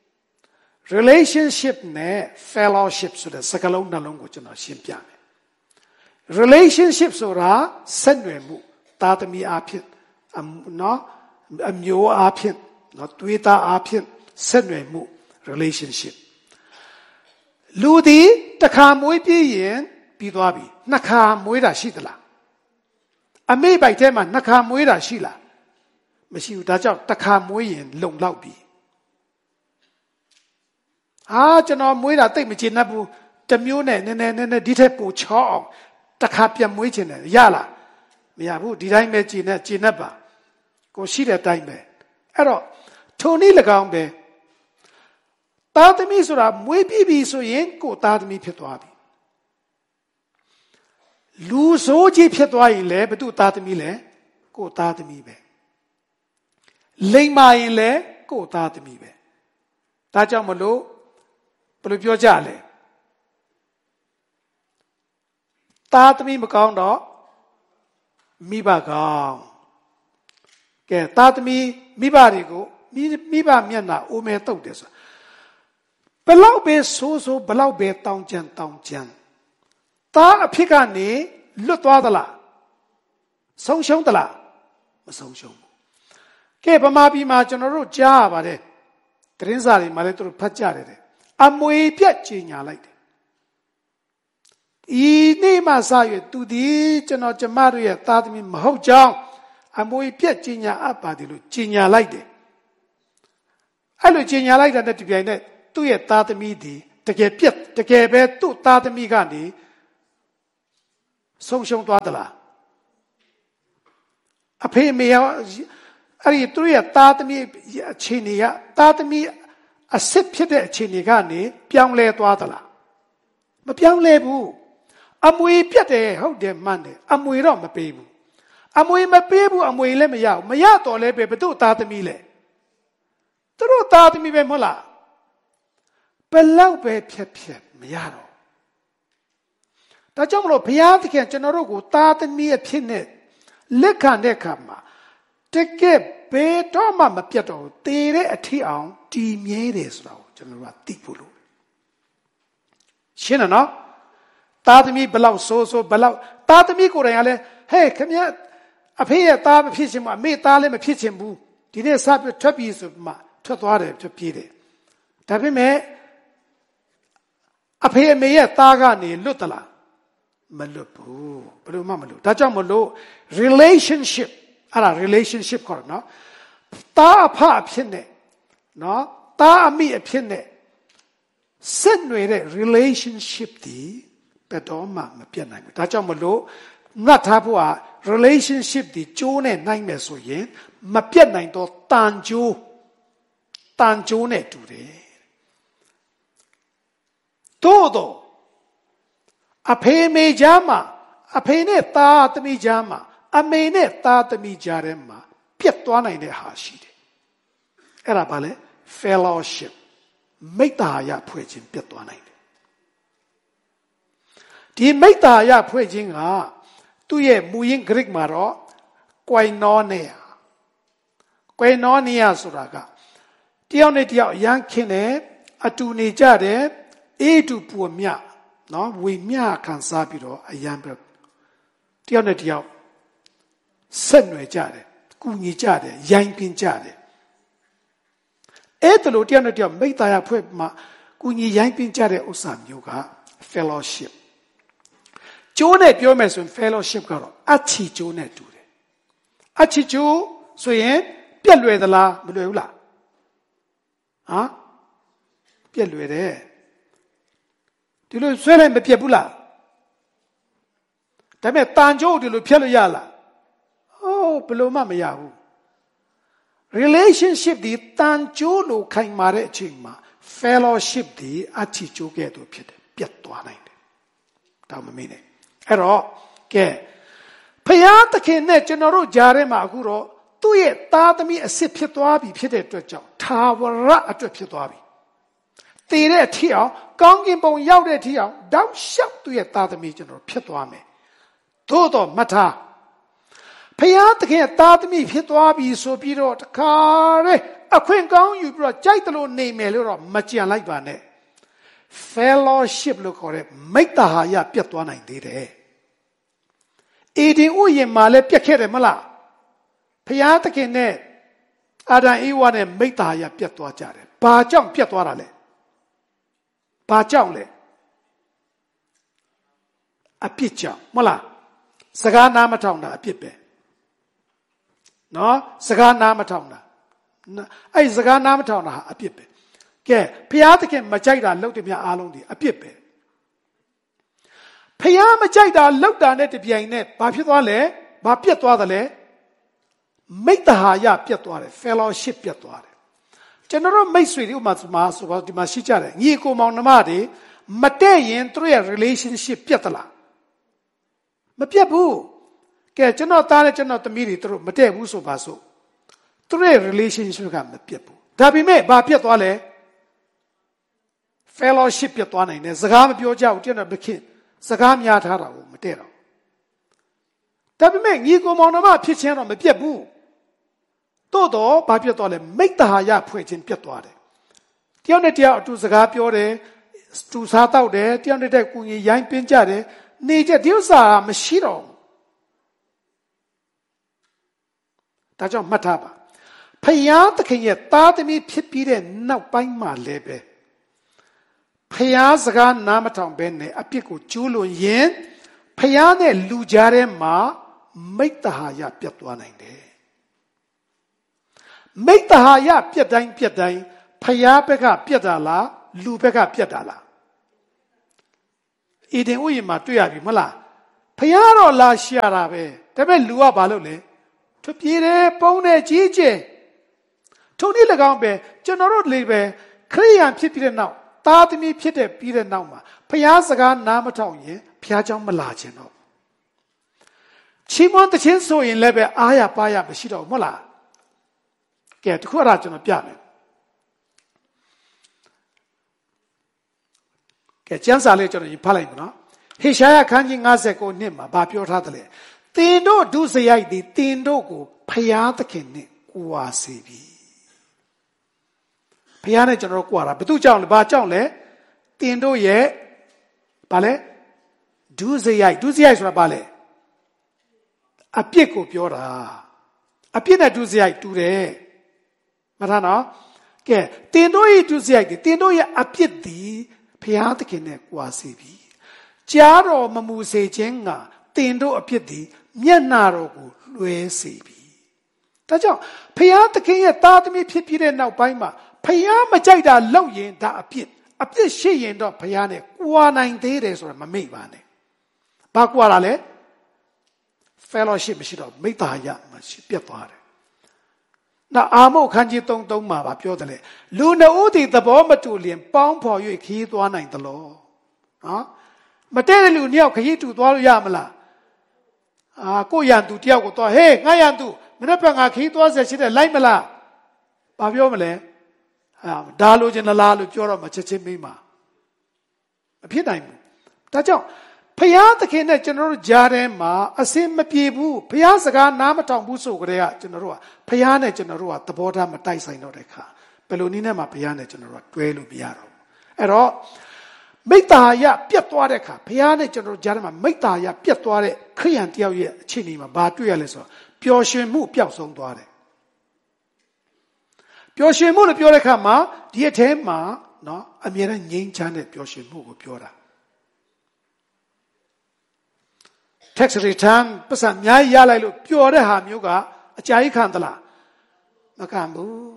နဲ့ fellowship ဆိုတဲ့စကားလုံးနှလုံးကိုကျွန်တော်ရှင်းပြမယ် relationship ဆိုတာဆက်နွယ်မှုသားသမီးအဖြစ်နော်အမျိုးအဖြစ်နော်သွေးသားအဖြစ်ဆက်နွယ်မှု relationship လူဒီတစ်ခါမွေးပြီးရင်ပြီးသွားပြီနှစ်ခါမွေးတာရှိသလားအမေပိုက်ထဲမှာနှစ်ခါမွေးတာရှိလားမရှိဘူးဒါကြောင့်တစ်ခါမွေးရင်လုံလောက်ပြီကျွန်တော်မွေးတာတိတ်မကျေနပ်ဘူးတစ်မျိုးနဲ့နည်းနည်းဒီထက်ပိုချောအောင်တစ်ခါပြန်မွေးခြင်းနဲ့ရလားမရဘူးဒီတိုင်းပဲကျေနပ်ပါကိုရှိတဲ့အတိုင်းပဲအဲ့တော့ထိုနည်း၎င်းပဲသားသမီးဆိုတာမွေးပြီးပြီဆိုရင်ကိုသားသမီးဖြစ်သွားပြီလူဆိုးကြီးဖြစ်သွားရင်လည်းဘသူသားသမီးလဲကိုသားသမီးပဲလိမ္မာရင်လည်းကိုသားသမီးပဲဒါကြောင့်မလို့ဘယ်လိုပြောကြလဲသားသမီးမကောင်းတော့မိဘကောင်းကဲသားသမီးမိဘတွေကိုမိဘမျက်နှာအိုးမဲတုတ်တယ်ဆိုဘလောက်ပဲဆိုးဘလောက်ပဲတောင်းကြံသားအဖြစ်ကနေလွတ်သွားသလားဆုံးရှုံးသလားမဆုံးရှုံးဘူးကဲဗမာပြည်မှာကျွန်တော်တို့ကြားရပါတယ်သတင်းစာတွေမှာလည်းသူတို့ဖတ်ကြတယ်အမွေပြတ်ကြီးညာလိုက်တယ်ဤနေ့မှစ၍သူသည်ကျွန်တော်ကျမတို့ရဲ့သားသမီးမဟုတ်ကြောင်းအမွေပြတ်ကြီးညာအပ်ပါတယ်လို့ကြီးညာလိုက်တယ်အဲ့လိုကြီးညာလိုက်တဲ့တပြိုင်နက်သူ့ရဲ့သားသမီးဒီတကယ်ပဲသူ့သားသမီးကနေဆုံးရှုံးသွားသလားအဖေမေရအဲ့ဒီသူရဲ့သားသမီးအခြေအနေကသားသမီးအစ်စ်ဖြစ်တဲ့အခြေအနေကနေပြောင်းလဲသွားသလားမပြောင်းလဲဘူးအမွေပြတ်တယ်ဟုတ်တယ်မှန်တယ်အမွေတော့မပေးဘူးအမွေမပေးဘူးအမွေလည်းမရဘူးမရတော့လည်းပဲဘသူ့သားသမီးလဲသူတို့သားသမီးပဲမဟုတ်လားဘယ်လောက်ပဲဖြတ်မရတော့ဒါကြောင့်မလို့ဘုရားသခင်ကျွန်တော်တို့ကိုသားသမီးအဖြစ်နဲ့လက်ခံတဲ့အခါမှာတကယ်ဘယ်တော့မှမပြတ်တော့ဘူးတည်တဲ့အထီအောင်တည်မြဲတယ်ဆိုတာကိုကျွန်တော်တို့ကသိဖို့လိုရှင်းနော်သားသမီးဘလောက်ဆိုးဘလောက်သားသမီးကိုယ်တိုင်ကလည်းဟဲ့ခင်ဗျအဖေရဲ့သားမဖြစ်ချင်ဘူးအမေသားလည်းမဖြစ်ချင်ဘူးဒီနေ့စပြထွက်ပြီးဆိုမှထွက်သွားတယ်ထွက်ပြေးတယ်ဒါပေမဲ့အဖေအမေရဲ့သားကနေလွတ်သလားမလွတ်ဘူးဘယ်လိုမှမလွတ်ဒါကြောင့်မလို့ relationship အဲ့ဒါ relationship ခေါ်တယ်နော်သားအဖအဖြစ်နဲ့နော်သားအမိအဖြစ်နဲ့ဆက်နွယ်တဲ့ relationship ဒီဘယ်တော့မှမပြတ်နိုင်ဘူးဒါကြောင့်မလို့ငတ်ထားဖို့ဟာ relationship ဒီကျိုးနဲ့နိုင်မယ်ဆိုရင်မပြတ်နိုင်တော့တန်ကျိုးနဲ့တူတယ်တော့အဖေမေကြားမှာအဖေနဲ့သားသမီးကြားမှာအမေနဲ့သားသမီးကြားထဲမှာပြတ်သွားနိုင်တဲ့ဟာရှိတယ်အဲ့ဒါဘာလဲ fellowship မိတ္တာယဖွဲ့ခြင်းပြတ်သွားနိုင်တယ်ဒီမိတ္တာယဖွဲ့ခြင်းကသူ့ရဲ့မူရင်း Greek မှာတော့ koinonia ဆိုတာကတယောက်နဲ့တယောက်ရမ်းခင်တယ်အတူနေကြတယ်အေးတူပူမြနော်ဝေမျှခံစားပြီးတော့အရန်ပဲတယောက်နဲ့တယောက်ဆက်နွယ်ကြတယ်ကူညီကြတယ်ရိုင်းပင်းကြတယ်အဲ့ဒါလို့တယောက်နဲ့တယောက်မိတ္တာယဖွဲ့မှာကူညီရိုင်းပင်းကြတဲ့ဥစ္စာမျိုးက fellowship ကျိုးနဲ့ပြောမယ်ဆိုရင် fellowship ကတော့အချီကျိုးနဲ့တူတယ်အချီကျိုးဆိုရင်ပြက်လွယ်သလားမလွယ်ဘူးလားပြက်လွယ်တယ်ဒီလိုဆွဲလိုက်မပြတ်ဘူးလားဒါပေမဲ့တန်ကြိုးဒီလိုဖြတ်လို့ရလားဘယ်လိုမှမရဘူး relationship ဒီတန်ကြိုးလိုခိုင်မာတဲ့အချိန်မှာ fellowship ဒီအချီကျိုးကဲ့သို့ဖြစ်တယ်ပြတ်သွားနိုင်တယ်ဒါမမေ့နဲ့အဲ့တော့ကဲဖယားသခင်နဲ့ကျွန်တော်တို့ကြားထဲမှာအခုတော့သူ့ရဲ့သားသမီးအစ်စ်ဖြစ်သွားပြီဖြစ်တဲ့အတွက်ကြောင့်သာဝရအတွက်ဖြစ်သွားပြီတည်တဲ့အထီအောင်ကောင်းကင်ဘုံရောက်တဲ့အထီအောင်တောက်လျှောက်သူ့ရဲ့သားသမီးကျွန်တော်ဖြစ်သွားမယ်သို့တော့မှတ်ထားဖယားသခင်သားသမီးဖြစ်သွားပြီဆိုပြီးတော့တခါလေအခွင့်ကောင်းယူပြီးတော့ကြိုက်တယ်လို့နေမယ်လို့တော့မကြံလိုက်ပါနဲ့ fellowship လို့ခေါ်တဲ့မိတ္တာဟာယပြတ်သွားနိုင်သေးတယ်အေဒင်ဥယျာဉ်မှာလည်းပြတ်ခဲ့တယ်မလားဖယားသခင်နဲ့အာဒံဧဝနဲ့မိတ္တာဟာယပြတ်သွားကြတယ်ဘာကြောင့်ပြတ်သွားတာလဲဘာကြောင့်လဲအပြစ်ကြောင့်မဟုတ်လားစကားနားမထောင်တာအပြစ်ပဲနော်စကားနားမထောင်တာအဲ့စကားနားမထောင်တာဟာအပြစ်ပဲကဲဖျားသခင်မကြိုက်တာလုပ်တယ်များအားလုံးဒီအပြစ်ပဲဖျားမကြိုက်တာလုပ်တာနဲ့တပြိုင်နက်ဘာဖြစ်သွားလဲဘာပြတ်သွားသလဲမိတ္တဟာယပြတ်သွားတယ် fellowship ပြတ်သွားတယ်ကျွန်တော်တို့မိတ်ဆွေတွေဥမာဆိုပါဒီမှာရှိကြတယ်ညီကိုမောင်နှမတွေမတည့်ရင်သူတို့ရဲ့ relationship ပြတ်သလားမပြတ်ဘူးကဲကျွန်တော်သားနဲ့ကျွန်တော်သမီးတွေသူတို့မတည့်ဘူးဆိုပါစို့သူတို့ရဲ့ relationship ကမပြတ်ဘူးဒါပေမဲ့ဘာပြတ်သွားလဲ fellowship ပြတ်သွားနိုင်တယ်စကားမပြောကြဘူးကျွန်တော်မခင်စကားများထားတာကိုမတည့်တော့ဒါပေမဲ့ညီကိုမောင်နှမဖြစ်ခြင်းတော့မပြတ်ဘူးတိုးတော့ဘာပြတ်သွားလဲမိတ္တဟာယဖွဲ့ခြင်းပြတ်သွားတယ်တယောက်နဲ့တယောက်အတူစကားပြောတယ်တူစားတော့တယ်တယောက်နဲ့တယောက်ကိုကြီးရိုင်းပင်းကြတယ်နေကြဒီဥစ္စာမရှိတော့ဘူးဒါကြောင့်မှတ်ထားပါဖယားသခင်ရဲ့သားသမီးဖြစ်ပြီးတဲ့နောက်ပိုင်းမှာလည်းပဲဖယားစကားနားမထောင်ဘဲနဲ့အပြစ်ကိုကျူးလွန်ရင်ဖယားနဲ့လူကြားထဲမှာမိတ္တဟာယပြတ်သွားနိုင်တယ်မိတ္တဟာယပြတ်တိုင်းဖယားဘက်ကပြတ်တာလားလူဘက်ကပြတ်တာလားအေဒင်ဥယျာဉ်မှာတွေ့ရပြီမလားဖယားတော့လာရှာတာပဲဒါပေမဲ့လူကဘာလုပ်လဲထွက်ပြေးတယ်ပုံနဲ့ကြီးကျယ်ထုံနည်း၎င်းပဲကျွန်တော်တို့လေးပဲခရိယန်ဖြစ်ပြီးတဲ့နောက်သားသမီးဖြစ်တဲ့ပြီးတဲ့နောက်မှာဖျားစကားနားမထောင်ရင်ဖျားเจ้าမလာခြင်းတော့ချီးမွမ်းတဲ့ချင်းဆိုရင်လည်းပဲအားရပါရမရှိတော့ဘူးမဟုတ်လားကဲတခုအဲ့ဒါကျွန်တော်ပြမယ်ကဲကျမ်းစာလေးကျွန်တော်ရင်ဖတ်လိုက်မယ်နော်ဟေရှာယခန်းကြီး59နှစ်မှာဗာပြောထားတယ်လေသင်တို့ဒုစရိုက်သည်သင်တို့ကိုဖျားသခင်နဲ့ကိုဝါစေပြီဖျားနဲ့ကျွန်တော်တို့ကိုဝါတာဘယ်သူကြောင့်လဲဘာကြောင့်လဲသင်တို့ရဲ့ဘာလဲဒုစရိုက်ဆိုတာဘာလဲအပြစ်ကိုပြောတာအပြစ်နဲ့ဒုစရိုက်တူတယ်မထားနော်ကဲသင်တို့ရဲ့ဒုစရိုက်သင်တို့ရဲ့အပြစ်သည်ဖျားသခင်နဲ့ကိုဝါစေပြီကြားတော်မမူစေခြင်းကသင်တို့အပြစ်သည်မျက်နာတော်ကိုလွှဲစေပြီဒါကြောင့်ဖျားသခင်ရဲ့သားသမီးဖြစ်ပြီးတဲ့နောက်ပိုင်းမှာဖျားမကြိုက်တာလုပ်ရင်ဒါအပြစ်ရှိရင်တော့ဖျားနဲ့ကွာနိုင်သေးတယ်ဆိုတာမမေ့ပါနဲ့ဘာကွာတာလဲ fellowship မရှိတော့မိသားရမရှိပြတ်သွားတယ်နောက်အာမုတ်ခန်းကြီး33မှာပြောတယ်လေလူနှစ်ဦးဒီသဘောမတူလျင်ပေါင်းဖော်၍ခရီးသွားနိုင်သလားနော်မတည့်တဲ့လူနှစ်ယောက်ခရီးတူသွားလို့ရမလားကိုရန်သူတယောက်ကိုသွားဟေးငါရန်သူမနေ့ကငါခရီးသွားဆက်ရှိတယ်လိုက်မလားဘာပြောမလဲဒါလိုချင်လားလို့ပြောတော့မှချက်ချင်းမိမှာမဖြစ်နိုင်ဘူးဒါကြောင့်ဖျားသခင်နဲ့ကျွန်တော်တို့ကြားထဲမှာအစင်မပြေဘူးဖျားစကားနားမထောင်ဘူးဆိုကြတဲ့ကကျွန်တော်တို့ကဖျားနဲ့ကျွန်တော်တို့ကသဘောထားမတိုက်ဆိုင်တော့တဲ့ခါဘယ်လိုနည်းနဲ့မှဖျားနဲ့ကျွန်တော်တို့ကတွဲလို့မရတော့ဘူးအဲ့တော့မိတ္တာယပြတ်သွားတဲ့ခါဖျားနဲ့ကျွန်တော်တို့ကြားထဲမှာမိတ္တာယပြတ်သွားတဲ့ခရိယန်တယောက်ရဲ့အခြေအနေမှာဘာတွေ့ရလဲဆိုတော့ပျော်ရွှင်မှုပျောက်ဆုံးသွားတယ်ပျော်ရွှင်မှုလို့ပြောတဲ့ခါမှာဒီအထဲမှာနော်အမြဲတမ်းငြိမ်းချမ်းတဲ့ပျော်ရွှင်မှုကိုပြောတာ tax return ပတ်စံအများကြီးရလိုက်လို့ပျော်တဲ့ဟာမျိုးကအကြာကြီးခံသလားမခံဘူး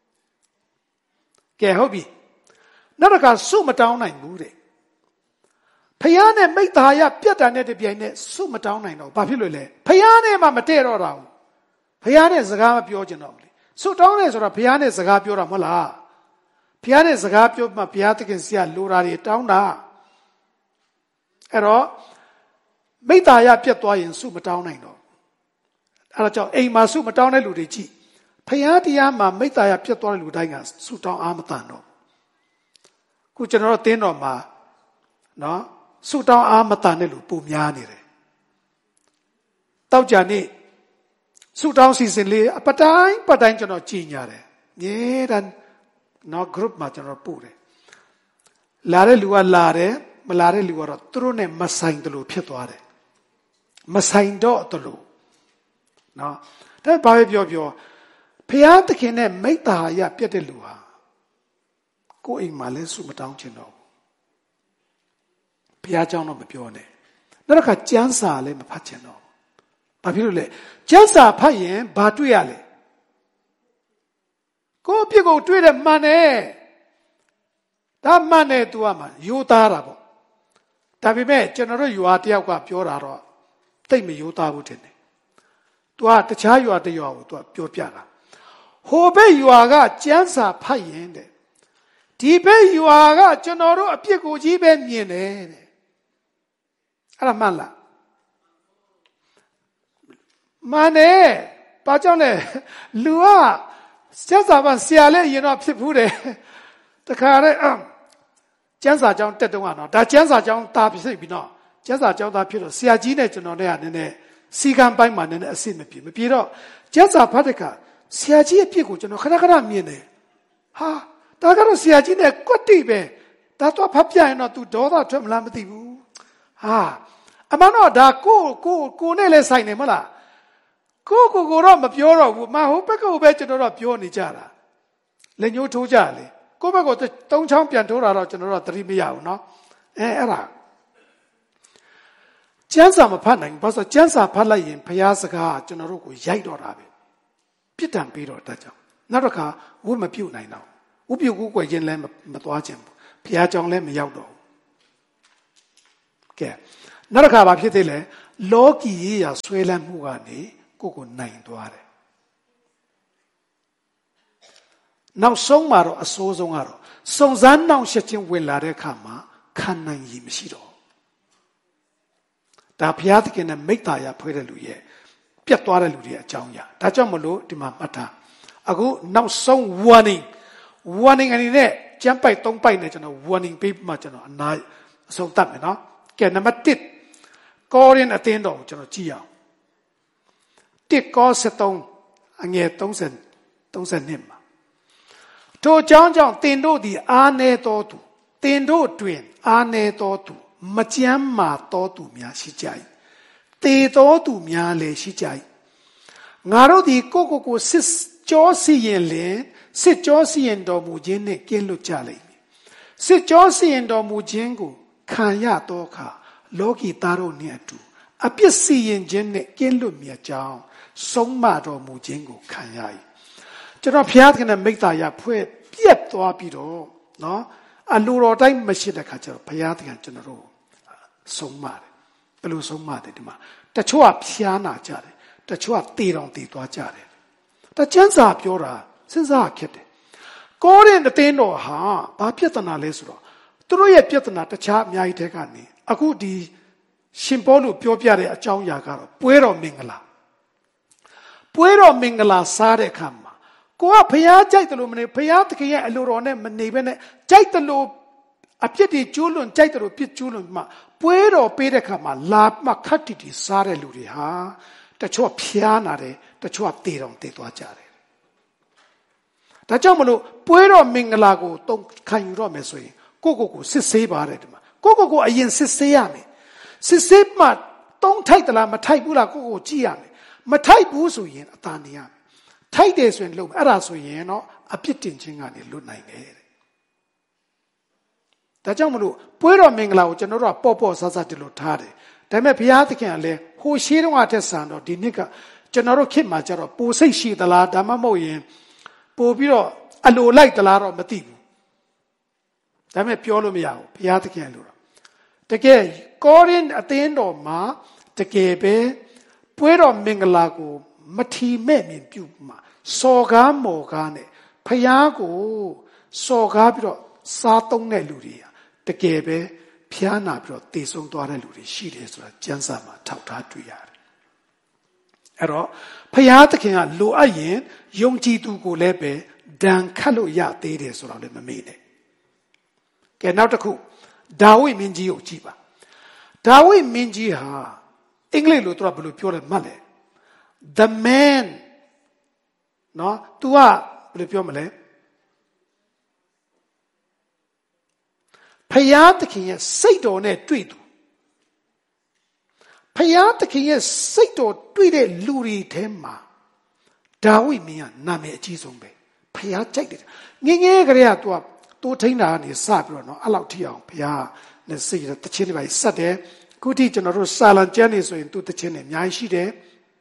ကဲဟုတ်ပြီနောက်တစ်ခါစုမတောင်းနိုင်ဘူးတဲ့ဖယားနဲ့မိတ္တာယပြတ်တာနဲ့တပြိုင်နက်စုမတောင်းနိုင်တော့ဘာဖြစ်လို့လဲဖယားနဲ့မှမတည့်တော့တာဘူးဖယားနဲ့စကားမပြောချင်တော့ဘူးလေစုတောင်းတယ်ဆိုတော့ဖယားနဲ့စကားပြောတာမဟုတ်လားဖယားနဲ့စကားပြောမှဘုရားသခင်စီကလိုတာတွေတောင်းတာအဲ့တော့မိတ္တာယပြတ်သွားရင်စုမတောင်းနိုင်တော့အဲ့ဒါကြောင့်အိမ်မှာစုမတောင်းတဲ့လူတွေကြည့်ဖယားတရားမှာမိတ္တာယပြတ်သွားတဲ့လူတိုင်းကစုတောင်းအားမတန်တော့ခုကျွန်တော်တို့တင်းတော်မှာနော်စုတောင်းအားမတန်တဲ့လူပုံများနေတယ်တောက်ကြနေ့စုတောင်းစီစဉ်လေးအပတိုင်းကျွန်တော်ကြည်ညာတယ်မြေတန်းနော် group မှာကျွန်တော်ပို့တယ်လာတဲ့လူကလာတယ်မလာတဲ့လူကတော့သူတို့နဲ့မဆိုင်တယ်လို့ဖြစ်သွားတယ်မဆိုင်တော့တယ်လို့နော်ဒါဘာပဲပြောဖယားသခင်နဲ့မိတ္တာယပြတ်တဲ့လူဟာကိုယ်အိမ်မှာလဲစုမတောင်းချင်တော့ဘုရားเจ้าတော့မပြောနဲ့နောက်တစ်ခါကျမ်းစာလည်းမဖတ်ချင်တော့ဘာဖြစ်လို့လဲကျမ်းစာဖတ်ရင်ဘာတွေ့ရလဲကိုယ့်အပြစ်ကိုတွေ့တယ်မှန်တယ်ဒါမှန်တယ်သူကမှယူသားတာပေါ့ဒါပေမဲ့ကျွန်တော်တို့ယူအားတယောက်ကပြောတာတော့တိတ်မယူသားဘူးထင်တယ်သူကတခြားယူအားတစ်ယူအားကိုသူကပြောပြတာဟိုဘက်ယူအားကကျမ်းစာဖတ်ရင်တဲ့ဒီဘက်ယူအားကကျွန်တော်တို့အပြစ်ကိုကြီးပဲမြင်တယ်တဲ့အဲ့ဒါမှန်လားမှန်တယ်ဘာကြောင့်လဲလူကကျမ်းစာမှာဆရာလည်းရင်တော့ဖြစ်ဘူးတယ်တခါတည်းကျမ်းစာကျောင်းတက်တော့ကတော့ဒါကျမ်းစာကျောင်းသားဖြစ်ပြီနော်ကျမ်းစာကျောင်းသားဖြစ်တော့ဆရာကြီးနဲ့ကျွန်တော်နဲ့ကနည်းနည်းစီကံပိုင်းမှာနည်းနည်းအဆင်မပြေတော့ကျမ်းစာဖတ်တဲ့အခါဆရာကြီးရဲ့အဖြစ်ကိုကျွန်တော်ခဏခဏမြင်တယ်ဟာဒါကတော့ဆရာကြီးနဲ့ကွတ်တိပဲဒါတော့ဖတ်ပြရင်တော့ तू ဒေါသထွက်မလားမသိဘူးဟာအမှန်တော့ဒါကိုနဲ့လည်းဆိုင်နေမလားကိုတော့မပြောတော့ဘူးမဟုတ်ဘက်ကပဲကျွန်တော်တို့ပြောနေကြတာလက်ညှိုးထိုးကြလေကိုယ့်ဘက်ကိုသုံးချောင်းပြန်ထိုးတာတော့ကျွန်တော်တို့သတိမရဘူးเนาะအဲ့ဒါကျမ်းစာမဖတ်နိုင်ဘူးဘာလို့ကျမ်းစာဖတ်လိုက်ရင်ဘုရားစကားကျွန်တော်တို့ကိုရိုက်တော့တာပဲပြစ်ဒဏ်ပေးတော့တတ်ကြောင်နောက်တစ်ခါဝတ်မပြုတ်နိုင်တော့ဥပြုတ်ကိုယ်ချင်းလည်းမသွားခြင်းဘူးဘုရားကြောင်လည်းမရောက်တော့ဘူးကဲနောက်တစ်ခါဘာဖြစ်သေးလဲလောကီရေးရာဆွဲလန်းမှုကနေကိုနိုင်သွားတယ်နောက်ဆုံးမှာတော့အဆိုးဆုံးကတော့စုံစမ်းနှောင့်ယှက်ခြင်းဝင်လာတဲ့အခါမှာခံနိုင်ရည်မရှိတော့ဒါဘုရားသခင်နဲ့မိတ္တာရဖွဲ့တဲ့လူရဲ့ပြတ်သွားတဲ့လူတွေအကြောင်းအရာဒါကြောင့်မလို့ဒီမှာမှတ်ထားအခုနောက်ဆုံး warning အနေနဲ့ကျမ်းပိုက်3ပိုက်နဲ့ကျွန်တော် warning ပေးမှကျွန်တော်အဆုံးသတ်မယ်နော်ကဲနံပါတ်1ကောရိန္သုအသင်းတော်ကိုကျွန်တော်ကြည့်အောင်1ကော73အငယ်30မှာထိုအကြောင်းကြောင့်သင်တို့သည်အားနည်းသောသူသင်တို့တွင်အားနည်းသောသူမကြမ်းမာသောသူများရှိကြ၏သေသောသူများလည်းရှိကြ၏ငါတို့သည်ကိုစစ်ကြောစီရင်လင်စစ်ကြောစီရင်တော်မူခြင်းနှင့်ကင်းလွတ်ကြလိမ့်မည်စစ်ကြောစီရင်တော်မူခြင်းကိုခံရသောအခါလောကီသားတို့နှင့်အတူအပြစ်စီရင်ခြင်းနှင့်ကင်းလွတ်မြတ်ကြောင်းဆုံးမတော်မူခြင်းကိုခံရ၏ကျွန်တော်ဘုရားသခင်နဲ့မိတ္တာရဖွဲ့ပြက်သွားပြီးတော့နော်အလိုတော်တိုင်းမရှိတဲ့ခါကျတော့ဘုရားသခင်ကျွန်တော်တို့ဆုံးမတယ်ဘယ်လိုဆုံးမတယ်ဒီမှာတချို့ကဖျားနာကြတယ်တချို့ကတေတောင်တေသွားကြတယ်ဒါကျမ်းစာပြောတာစဉ်းစားခက်တယ်ကောရိန္သုအသင်းတော်ဟာဘာပြဿနာလဲဆိုတော့သူတို့ရဲ့ပြဿနာတခြားအများကြီးတဲ့ကနေအခုဒီရှင်ပေါလုပြောပြတဲ့အကြောင်းအရာကတော့ပွဲတော်မင်္ဂလာစားတဲ့အခါမှာကိုကဘုရားကြိုက်တယ်လို့မနေဘုရားသခင်ရဲ့အလိုတော်နဲ့မနေဘဲနဲ့ကြိုက်တယ်လို့အပြစ်တွေကျူးလွန်ကြိုက်တယ်လို့ပြစ်ကျူးလွန်မှပွဲတော်ပေးတဲ့အခါမှာလာမှခတ်တီစားတဲ့လူတွေဟာတချို့ဖျားနာတယ်တချို့ကတေတောင်တေသွားကြတယ်ဒါကြောင့်မလို့ပွဲတော်မင်္ဂလာကိုတုံခံယူတော့မယ်ဆိုရင်ကိုစစ်ဆေးပါတယ်ဒီမှာကိုအရင်စစ်ဆေးရမယ်စစ်ဆေးမှတုံးထိုက်သလားမထိုက်ဘူးလားကိုကြည့်ရမယ်မထိုက်ဘူးဆိုရင်အသာနေရမယ်ထိုက်တယ်ဆိုရင်လုပ်မယ်အဲ့ဒါဆိုရင်တော့အပြစ်တင်ခြင်းကနေလွတ်နိုင်တယ်ဒါကြောင့်မလို့ပွဲတော်မင်္ဂလာကိုကျွန်တော်တို့ကပေါ့ဆဆတလို့ထားတယ်ဒါပေမဲ့ဘုရားသခင်ကလည်းဟိုရှေးတုန်းကထက်ဆန်တော့ဒီနှစ်ကကျွန်တော်တို့ခေတ်မှာကျတော့ပိုစိတ်ရှိသလားဒါမှမဟုတ်ရင်ပို့ပြီးတော့အလိုလိုက်သလားတော့မသိဘူးဒါပေမဲ့ပြောလို့မရဘူးဘုရားသခင်လို့တော့တကယ်ကောရိန္သုအသင်းတော်မှာတကယ်ပဲပွဲတော်မင်္ဂလာကိုမထီမဲ့မြင်ပြုမှာစော်ကားမော်ကားနဲ့ဘုရားကိုစော်ကားပြီးတော့စားသုံးတဲ့လူတွေတကယ်ပဲဖျားနာပြီးတော့တည်ဆုံသွားတဲ့လူတွေရှိတယ်ဆိုတာကျမ်းစာမှာထောက်ထားတွေ့ရတယ်အဲ့တော့ဘုရားသခင်ကလိုအပ်ရင်ယုံကြည်သူကိုလည်းပဲဒဏ်ခတ်လို့ရသေးတယ်ဆိုတော့လည်းမမေ့နဲ့ကဲနောက်တစ်ခုဒါဝိမင်းကြီးကိုကြည့်ပါဒါဝိမင်းကြီးဟာအင်္ဂလိပ်လိုသူကဘယ်လိုပြောလဲမှတ်လဲ the man နော် तू ကဘယ်လိုပြောမလဲဖယားသခင်ရဲ့စိတ်တော်နဲ့တွေ့သူဖယားသခင်ရဲ့စိတ်တော်တွေ့တဲ့လူတွေထဲမှာဒါဝိမင်းကနာမည်အကြီးဆုံးပဲဖယားကြိုက်တယ်ငယ်ကလေးက तू ကတိုးထိန်းတာကနေစပြီးတော့နော်အဲ့လောက်ထိအောင်ဖယားနဲ့စိတ်တချင်းတွေပဲစက်တယ်ခုထိကျွန်တော်တို့စာလံကျမ်းနေဆိုရင် तू တချင်းတွေအများကြီးရှိတယ်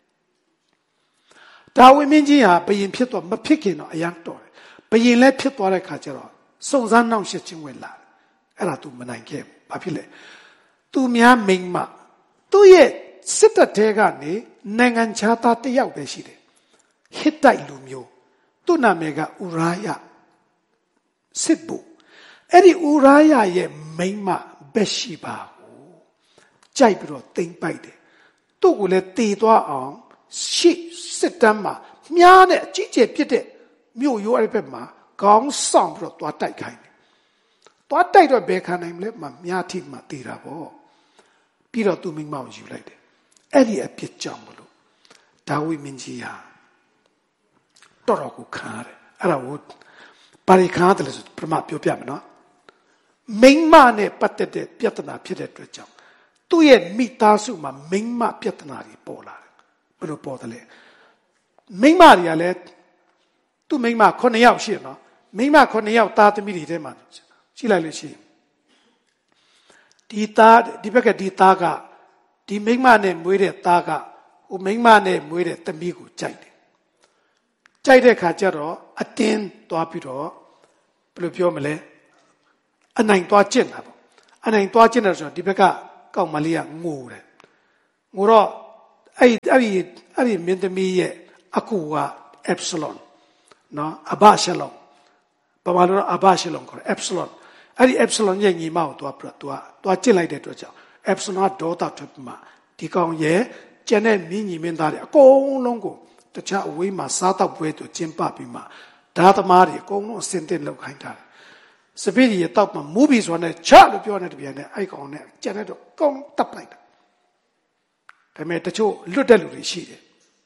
ဒါဝိမင်းကြီးဟာဘယင်ဖြစ်တော့မဖြစ်ခင်တော့အရန်တော်တယ်ဘယင်လည်းဖြစ်သွားတဲ့ခါကျတော့စုံစမ်းနှောင့်ယှက်ခြင်းဝင်လာအဲ့ဒါ तू မနိုင်ခဲ့ဘူးဘာဖြစ်လဲ तू များမိန်မသူ့ရဲ့စစ်တပ်ထဲကနေနိုင်ငံခြားသားတစ်ယောက်ပဲရှိတယ်ဟစ်တိုက်လူမျိုးသူ့နာမည်ကဥရာယစစ်ဘူအဲ့ဒီဥရာယရဲ့မိန်မဘက်ရှိပါကိုကြိုက်ပြီးတော့တိမ်ပိုက်တယ်သူ့ကိုလည်းတေသွားအောင်ရှစ်စစ်တမ်းမှာမြားနဲ့အကြီးကျယ်ပြစ်တဲ့မြို့ရိုးအဲ့ဘက်မှာခေါင်းဆောင်ပြီးတော့သွားတိုက်ခိုင်းတယ်သွားတိုက်တော့ဘယ်ခံနိုင်မလဲမှမြားထိမှတေတာပေါ့ပြီးတော့သူ့မိန်းမကိုယူလိုက်တယ်အဲ့ဒီအပြစ်ကြောင့်မလို့ဒါဝိမင်းကြီးဟာတော်တော်ကိုခံရတယ်အဲ့ဒါကိုဘာတွေခံရတယ်လဲဆိုပထမပြောပြမယ်နော်မိန်းမနဲ့ပတ်သက်တဲ့ပြဿနာဖြစ်တဲ့အတွက်ကြောင့်သူ့ရဲ့မိသားစုမှာမိန်းမပြဿနာတွေပေါ်လာတယ်ဘယ်လိုပေါ်တယ်လဲမိန်းမတွေကလည်းသူ့မိန်းမ9ယောက်ရှိတယ်နော်မိန်းမ9ယောက်သားသမီးတွေထဲမှာကြည့်လိုက်လို့ရှိရင်ဒီဘက်ကဒီသားကဒီမိန်းမနဲ့မွေးတဲ့သားကဟိုမိန်းမနဲ့မွေးတဲ့သမီးကိုကြိုက်တယ်ကြိုက်တဲ့ခါကျတော့အတင်းသွားပြီးတော့ဘယ်လိုပြောမလဲအနိုင်သွားကျင့်တာပေါ့အနိုင်သွားကျင့်တယ်ဆိုတော့ဒီဘက်ကကောက်မလေးကငိုတယ်ငိုတော့အဲ့ဒီမင်းသမီးရဲ့အကူက Epsilon နော်အဘရှလုံဘာမှလို့အဘရှလုံခေါ်တယ် Epsilon အဲ့ဒီ Epsilon ရဲ့ညီမကိုသူကကြစ်လိုက်တဲ့အတွက်ကြောင့် Epsilon ဒေါသထွက်ပြီးမှဒီကောင်ရဲ့ကျန်တဲ့မင်းညီမင်းသားတွေအကုန်လုံးကိုတခြားအဝေးမှာစားတော့ပွဲသူကျင်းပပြီးမှဓာသမားတွေအကုန်လုံးအစင်တင်လောက်ခိုင်းထားတယ်စပီးရဲ့တောက်မှာမူဘီဆိုတဲ့ချလို့ပြောတဲ့တပြန်နဲ့အဲ့ကောင်နဲ့ကျန်တဲ့တော့ကောင်းတပ်လိုက်တာဒါပေမဲ့တချို့လွတ်တဲ့လူတွေရှိတယ်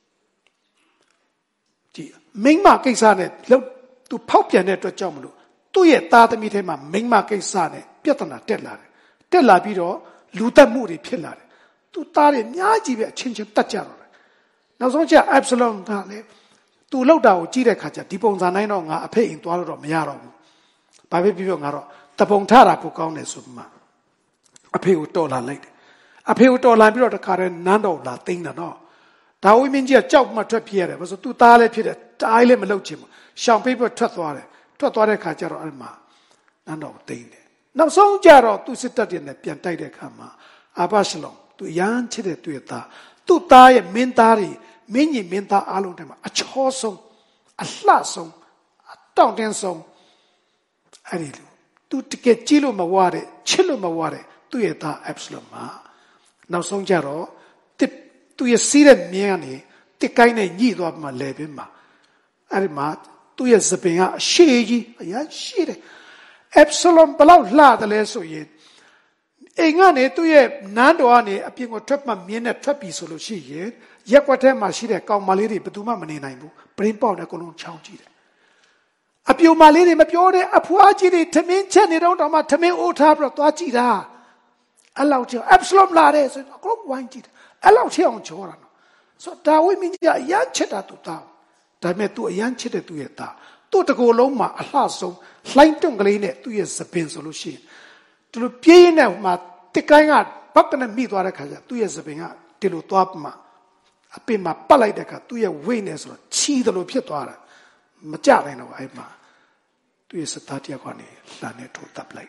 ဒီမိန်းမကိစ္စနဲ့လောက်သူဖောက်ပြန်တဲ့အတွက်ကြောင့်မလို့သူ့ရဲ့သားသမီးထဲမှာမိန်းမကိစ္စနဲ့ပြဿနာတက်လာပြီးတော့လူတက်မှုတွေဖြစ်လာတယ်သူသားတွေအများကြီးပဲအချင်းချင်းတက်ကြတော့တယ်နောက်ဆုံးကျ Epsilon ကလည်းသူလောက်တာကိုကြည့်တဲ့ခါကျဒီပုံစံတိုင်းတော့ငါအဖေအိမ်သွားလို့တော့မရတော့ဘူးဘာဖြစ်ဖြစ်ငါတော့တပုံထတာပိုကောင်းတယ်ဆိုမှအဖေကိုတော်လာလိုက်တယ်အဖေကိုတော်လာပြီးတော့တခါတည်းနန်းတော်လာသိမ်းတာနော်ဒါဝိမင်းကြီးကကြောက်မှထွက်ပြေးရတယ်ဘာလို့သူ့သားလည်းဖြစ်တယ်တားလည်းမလုပ်ချင်ဘူးရှောင်ပေးပြီးထွက်သွားတဲ့ခါကျတော့အဲ့မှာနန်းတော်ကိုသိမ်းတယ်နောက်ဆုံးကျတော့သူ့စစ်တပ်တွေနဲ့ပြန်တိုက်တဲ့ခါမှာအာဘရှလုံသူရမ်းချစ်တဲ့သူ့ရဲ့သားသူ့သားရဲ့မင်းသားတွေမင်းကြီးမင်းသားအားလုံးထဲမှာအချောဆုံးအလှဆုံးအတောင့်တင်းဆုံးအဲ့ဒီလိုသူတကယ်ကြည့်လို့မဝတဲ့ချစ်လို့မဝတဲ့သူ့ရဲ့သား Epsilon မှာနောက်ဆုံးကျတော့သူရဲ့စီးတဲ့မြင်းကနေတစ်ကိုင်းနဲ့ညှိသွားမှလဲပင်မှာအဲ့ဒီမှာသူ့ရဲ့သပင်ကအရှိကြီးအရာရှိတယ် Epsilon ဘလောက်လှတယ်လဲဆိုရင်အိမ်ကနေသူ့ရဲ့နန်းတော်ကနေအပြင်ကိုထွက်မှမြင်းနဲ့ထွက်ပြီဆိုလို့ရှိရင်ရက်ွက်ထဲမှာရှိတဲ့ကောင်မလေးတွေဘယ်သူမှမနေနိုင်ဘူးပရင်းပေါက်နဲ့အကုန်လုံးချောင်းကြည့်တယ်အပြိုမလေးတွေမပြောတဲ့အဖွားကြီးတွေထမင်းချက်နေတော့မှထမင်းအိုးထားပြီးတော့သွားကြည့်တာအဲ့လောက်ချော Epsilon လာတယ်ဆိုတော့အကုန်ဝိုင်းကြည့်တယ်အဲ့လောက်ချေအောင်ချောတာနော်ဆိုတော့ဒါဝိမင်းကြီးကအရန်ချစ်တာသူသားဒါပေမဲ့သူအရန်ချစ်တဲ့သူရဲ့သားသူ့တကိုယ်လုံးမှာအလှဆုံးလှိုင်းတွန့်ကလေးနဲ့သူ့ရဲ့သပင်ဆိုလို့ရှိရင်သူတို့ပြေးရင်းနဲ့မှတစ်ကိုင်းကဘက်ကနေမိသွားတဲ့ခါကျသူ့ရဲ့သပင်ကဒီလိုသွားမှအပင်မှာပတ်လိုက်တဲ့ခါသူ့ရဲ့ဝိတ်နဲ့ဆိုတော့ချီတယ်လို့ဖြစ်သွားတာမကြနိုင်တော့အဲ့မှာသူ့ရဲ့စသားတယောက်ကနေလှမ်းနေထိုးတပ်လိုက်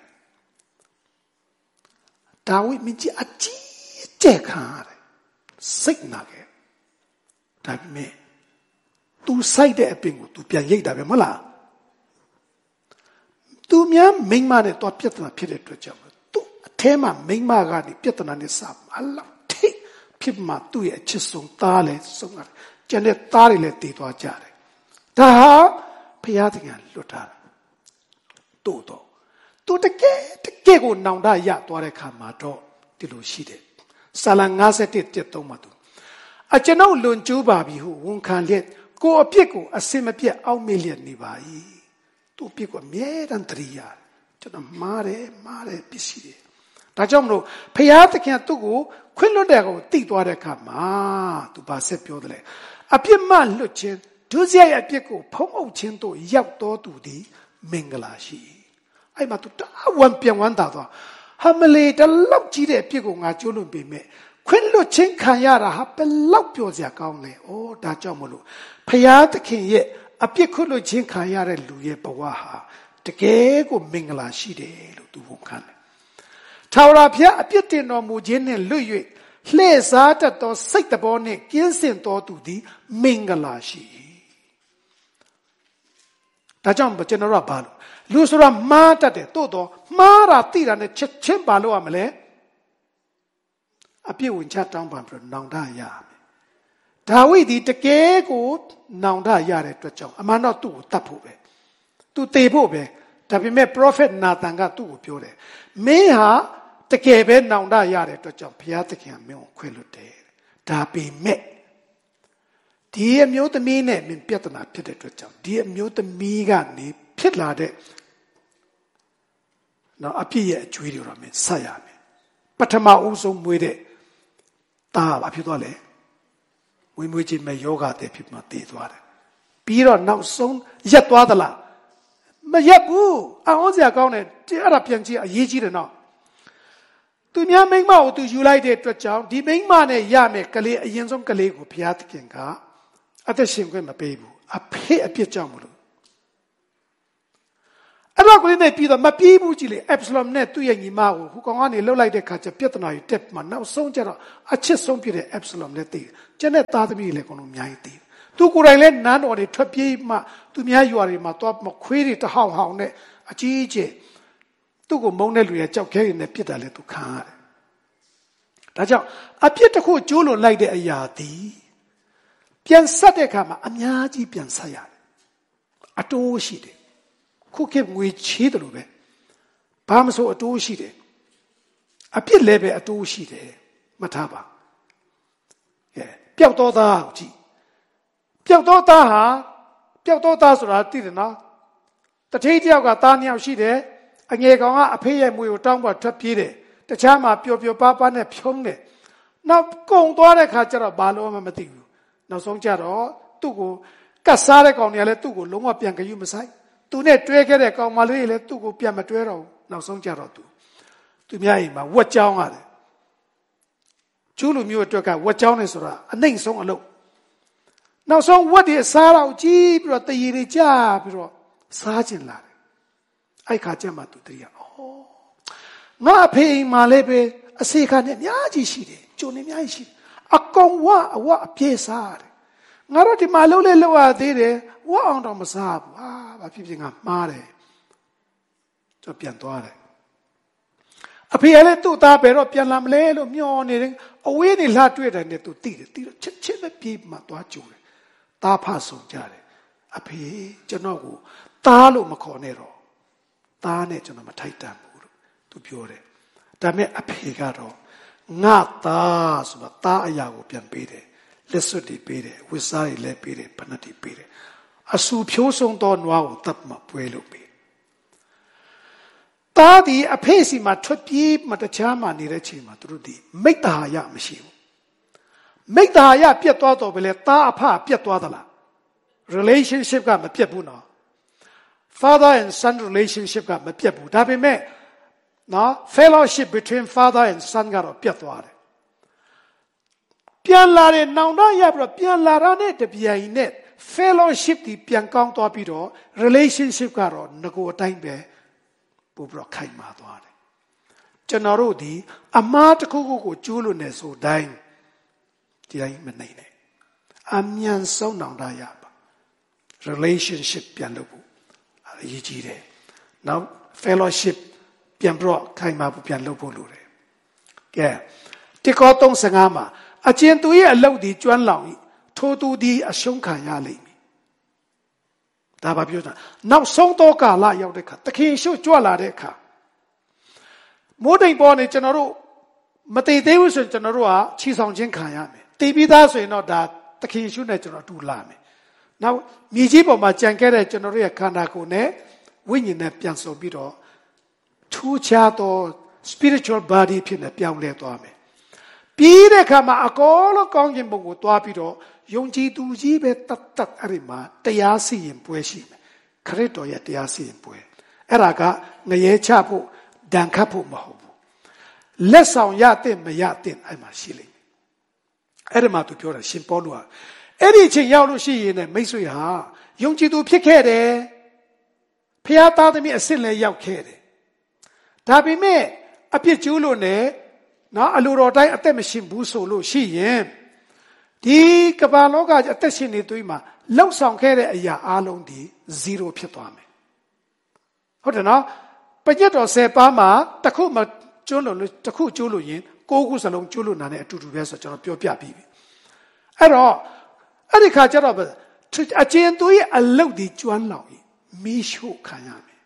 ဒါဝိမင်းကြီးအကြီးကျယ်ခံရတယ်စိတ်နာခဲ့ဒါပေမဲ့သူစိုက်တဲ့အပင်ကိုသူပြန်ရိတ်တာပဲမဟုတ်လားသူများမိန်းမနဲ့တော့ပြဿနာဖြစ်တဲ့အတွက်ကြောင့်သူအထဲမှာမိန်းမကနေပြဿနာနဲ့စအလောက်ထိဖြစ်မှသူ့ရဲ့အချစ်ဆုံးသားလည်းဆုံးရတယ်ကျန်တဲ့သားတွေလည်းတည်သွားကြတယ်ဒါဟာဘုရားသခင်လွတ်ထားတာတို့တော့သူတကယ်ကိုနောင်တရသွားတဲ့ခါမှာတော့ဒီလိုရှိတယ်စာလံ51:3မှာသူအကျွန်ုပ်လွန်ကျူးပါပြီဟုဝန်ခံလျက်ကိုအပြစ်ကိုအစင်မပြတ်အောက်မေ့လျက်နေပါ၏သူအပြစ်ကိုအမြဲတမ်းသတိရတယ်ကျွန်တော်မှားတယ်ပစ္စည်းတယ်ဒါကြောင့်မလို့ဘုရားသခင်သူ့ကိုခွင့်လွတ်တဲ့ကိုတိသွားတဲ့အခါမှာသူဘာဆက်ပြောတယ်လဲအပြစ်မှလွတ်ခြင်းဒုစရိုက်အပြစ်ကိုဖုံးအုပ်ခြင်းတို့ရောက်တော်သူသည်မင်္ဂလာရှိအဲ့မှာသူတအဝံပြန်ဝမ်းသာသွားဟာမလေးတလောက်ကြီးတဲ့အပြစ်ကိုငါကျိုးလွန်ပေမဲ့ခွင့်လွတ်ခြင်းခံရတာဟာဘယ်လောက်ပြောစရာကောင်းလဲ။အိုးဒါကြောင့်မလို့ဖျားသခင်ရဲ့အပြစ်ခွင့်လွတ်ခြင်းခံရတဲ့လူရဲ့ဘဝဟာတကယ်ကိုမင်္ဂလာရှိတယ်လို့သူဝန်ခံတယ်။ထာဝရဘုရားအပြစ်တင်တော်မူခြင်းနဲ့လွတ်၍လှည့်စားတတ်သောစိတ်တော်နှင့်ကင်းစင်တော်သူသည်မင်္ဂလာရှိ၏။ဒါကြောင့်ကျွန်တော်တို့ကဘာလို့လူဆိုတာမှားတတ်တယ်တိုးတော့မှားတာသိတာနဲ့ချက်ချင်းဘာလို့ရမလဲအပြစ်ဝင်ချတောင်းပန်ပြီးနောင်တရမယ်ဒါဝိဒ်ဒီတကယ်ကိုနောင်တရတဲ့အတွက်ကြောင့်အမှန်တော့သူ့ကိုတတ်ဖို့ပဲသူတေဖို့ပဲဒါပေမဲ့ prophet နာသန်ကသူ့ကိုပြောတယ်မင်းဟာတကယ်ပဲနောင်တရတဲ့အတွက်ကြောင့်ဘုရားသခင်မင်းကိုခွင့်လွှတ်တယ်ဒါပေမဲ့ဒီအမျိုးသမီးနဲ့မင်းပြဿနာဖြစ်တဲ့အတွက်ကြောင့်ဒီအမျိုးသမီးကနေဖြစ်လာတဲ့နော်အပြစ်ရဲ့အကျွေးတွေတော့မင်းဆက်ရမယ်ပထမဦးဆုံးမွေးတဲ့သားဘာဖြစ်သွားလဲမွေးချင်းမဲ့ယောဂတဲ့ဖြစ်မှတည်သွားတယ်ပြီးတော့နောက်ဆုံးရက်သွားသလားမရက်ဘူးအောင်စရာကောင်းတယ်အဲ့ဒါပြန်ကြည့်အရေးကြီးတယ်နော်သူများမိန်းမကိုသူယူလိုက်တဲ့အတွက်ကြောင့်ဒီမိန်းမနဲ့ရမယ်ကလေးအရင်ဆုံးကလေးကိုဘုရားသခင်ကအသက်ရှင်ခွင့်မပေးဘူးအဖေအပြစ်ကြောင့်မလို့အဲ့တော့ကိုနေပြီးတော့မပြေးဘူးကြည့်လေ Absalom နဲ့သူ့ရဲ့ညီမကိုဟိုကောင်ကနေလှုပ်လိုက်တဲ့ခါကျပြဿနာကြီးတက်မှာနောက်ဆုံးကျတော့အချစ်ဆုံးဖြစ်တဲ့ Absalom နဲ့တည်ကျန်တဲ့သားသမီးတွေလည်းကောင်လုံးအများကြီးတည်သူကိုယ်တိုင်လည်းနန်းတော်တွေထွက်ပြေးမှသူများရွာတွေမှာသွားမခွေးတွေတဟောင်းဟောင်းနဲ့အကြီးအကျယ်သူ့ကိုမုန်းတဲ့လူတွေကြောက်ခဲနေပြစ်တာလည်းသူခံရတယ်ဒါကြောင့်အပြစ်တစ်ခုကျိုးလွန်လိုက်တဲ့အရာသည်ပြန်ဆက်တဲ့အခါမှာအများကြီးပြန်ဆက်ရတယ်အတိုးရှိတယ်ခုခေတ်ငွေချေးတယ်လို့ပဲဘာမဆိုအတိုးရှိတယ်အပြစ်လည်းပဲအတိုးရှိတယ်မှတ်ထားပါပျောက်တော်သားကိုကြည့်ပျောက်တော်သားဟာပျောက်တော်သားဆိုတာသိတယ်နော်တထေးတယောက်ကသားနှစ်ယောက်ရှိတယ်အငယ်ကောင်ကအဖေရဲ့မွေကိုတောင်းပထွက်ပြေးတယ်တခြားမှာပျော်ပျော်ပါးပါးနဲ့ဖြုံးတယ်နောက်ကုံသွားတဲ့ခါကျတော့ဘာလို့မှမသိဘူးနောက်ဆုံးကျတော့သူ့ကိုကတ်စားတဲ့ကောင်တွေကလည်းသူ့ကိုလုံးဝပြန်ကြယူမဆိုင်သူနဲ့တွဲခဲ့တဲ့ကောင်မလေးတွေလည်းသူ့ကိုပြန်မတွဲတော့ဘူးနောက်ဆုံးကျတော့သူများအိမ်မှာဝက်ကြောင်းရတယ်ကျူးလူမျိုးအတွက်ကဝက်ကြောင်းနေဆိုတာအနှိမ့်ဆုံးအလုပ်နောက်ဆုံးဝက်တွေစားတော့ကြီးပြီးတော့တရီတွေကြာပြီးတော့စားကျင်လာတယ်အဲ့ခါကျမှသူတရီကငါအဖေအိမ်မှာလည်းပဲအစေခါနဲ့အများကြီးရှိတယ်ကျုံနေအများကြီးရှိတယ်အကောင်ဝအပြည့်စားတယ်ငါတို့ဒီမှာလှုပ်လေလှုပ်ရသေးတယ်ဝအောင်တော့မစားဘူးဘာဖြစ်ဖြစ်ငါမှားတယ်ကျပြန်သွားတယ်အဖေကလည်းသူ့သားပဲတော့ပြန်လာမလဲလို့မျှော်နေတယ်အဝေးနေလှတွေ့တယ်နဲ့သူတိတယ်ချက်ပဲပြေးမှသွားကြိုတယ်သားဖဆုံးကြတယ်အဖေကျွန်တော်ကိုသားလို့မခေါ်နဲ့တော့သားနဲ့ကျွန်တော်မထိုက်တန်ဘူးလို့သူပြောတယ်ဒါပေမဲ့အဖေကတော့ငါသားဆိုတာသားအရာကိုပြန်ပေးတယ်လက်စွပ်တွေပေးတယ်ဝစ်စားတွေလည်းပေးတယ်ဖဏတ်တွေပေးတယ်အဆူဖြိုးဆုံးသောနွားကိုတပ်မှပွဲလို့ပေးသားဒီအဖေစီမှာထွက်ပြေးမတခြားမှနေတဲ့ချိန်မှာသူတို့ဒီမိတ္တဟာယမရှိဘူးမိတ္တဟာယပြတ်သွားတော့ပဲလေသားအဖပြတ်သွားသလား relationship ကမပြတ်ဘူးနော် father and son relationship ကမပြတ်ဘူးဒါပေမဲ့နော် fellowship between father and son ကတော့ပြတ်သွားတယ်ပြန်လာတဲ့နောင်တရပြီးတော့ပြန်လာတာနဲ့တပြိုင်နက် fellowship ဒီပြန်ကောင်းသွားပြီးတော့ relationship ကတော့ငကိုအတိုင်းပဲပို့ပြီးတော့ခိုင်မာသွားတယ်ကျွန်တော်တို့ဒီအမှားတစ်ခုခုကိုကျိုးလို့နေဆိုတိုင်းဒီတိုင်းမနိုင်နဲ့အမြန်ဆုံးနောင်တရပါ relationship ပြန်လုပ်ဖို့အရေးကြီးတယ်နောက် fellowship ပြန်ပြီးတော့ခိုင်မာဖို့ပြန်လုပ်ဖို့လိုတယ်ကဲတိကော35မှာအကျဉ်သူရဲ့အလုပ်ဒီကျွမ်းလောင်၏ထိုသူဒီအရှုံးခံရလိမ့်မည်ဒါပါပြောတာနောက်ဆုံးသောကာလရောက်တဲ့အခါတခင်ရှုကြွလာတဲ့အခါမိုးတိမ်ပေါ်နေကျွန်တော်တို့မတည်သေးဘူးဆိုရင်ကျွန်တော်တို့ကချီဆောင်ခြင်းခံရမယ်တည်ပြီးသားဆိုရင်တော့ဒါတခင်ရှုနဲ့ကျွန်တော်တူလာမယ်နောက်မြေကြီးပေါ်မှာကြံခဲ့တဲ့ကျွန်တော်တို့ရဲ့ခန္ဓာကိုယ်နဲ့ဝိညာဉ်နဲ့ပြန်ဆုံပြီးတော့ထူးခြားသော spiritual body ဖြစ်နေပြောင်းလဲသွားမယ်ပြီးတဲ့အခါမှာအကောလုံးကောင်းခြင်းပုံကိုတွားပြီးတော့ယုံကြည်သူကြီးပဲတတ်အဲ့ဒီမှာတရားစီရင်ပွဲရှိမယ်ခရစ်တော်ရဲ့တရားစီရင်ပွဲအဲ့ဒါကငရဲချဖို့ဒဏ်ခတ်ဖို့မဟုတ်ဘူးလက်ဆောင်ရတဲ့မရတဲ့အဲ့မှာရှိလိမ့်မယ်အဲ့ဒီမှာသူပြောတာရှင်ပေါလုကအဲ့ဒီအချိန်ရောက်လို့ရှိရင်လည်းမိတ်ဆွေဟာယုံကြည်သူဖြစ်ခဲ့တယ်ဖခင်သားသမီးအစ်စ်လည်းရောက်ခဲ့တယ်ဒါပေမဲ့အပြစ်ကျူးလို့နဲ့နော်အလိုတော်တိုင်းအသက်မရှင်ဘူးဆိုလို့ရှိရင်ဒီကမ္ဘာလောကအသက်ရှင်နေသွေးမှာလောက်ဆောင်ခဲ့တဲ့အရာအလုံးဒီ0ဖြစ်သွားမယ်ဟုတ်တယ်နော်ပညတ်တော်10ပါးမှာတစ်ခုမကျွလို့တစ်ခုကျွလို့ရင်9ခုစလုံးကျွလို့နာနဲ့အတူတူပဲဆိုကျွန်တော်ပြောပြပြီးပြီအဲ့တော့အဲ့ဒီခါကျတော့အကျဉ်သူရဲ့အလုတ်ဒီကျွမ်းလောင်ကြီးမီးရှို့ခံရမယ်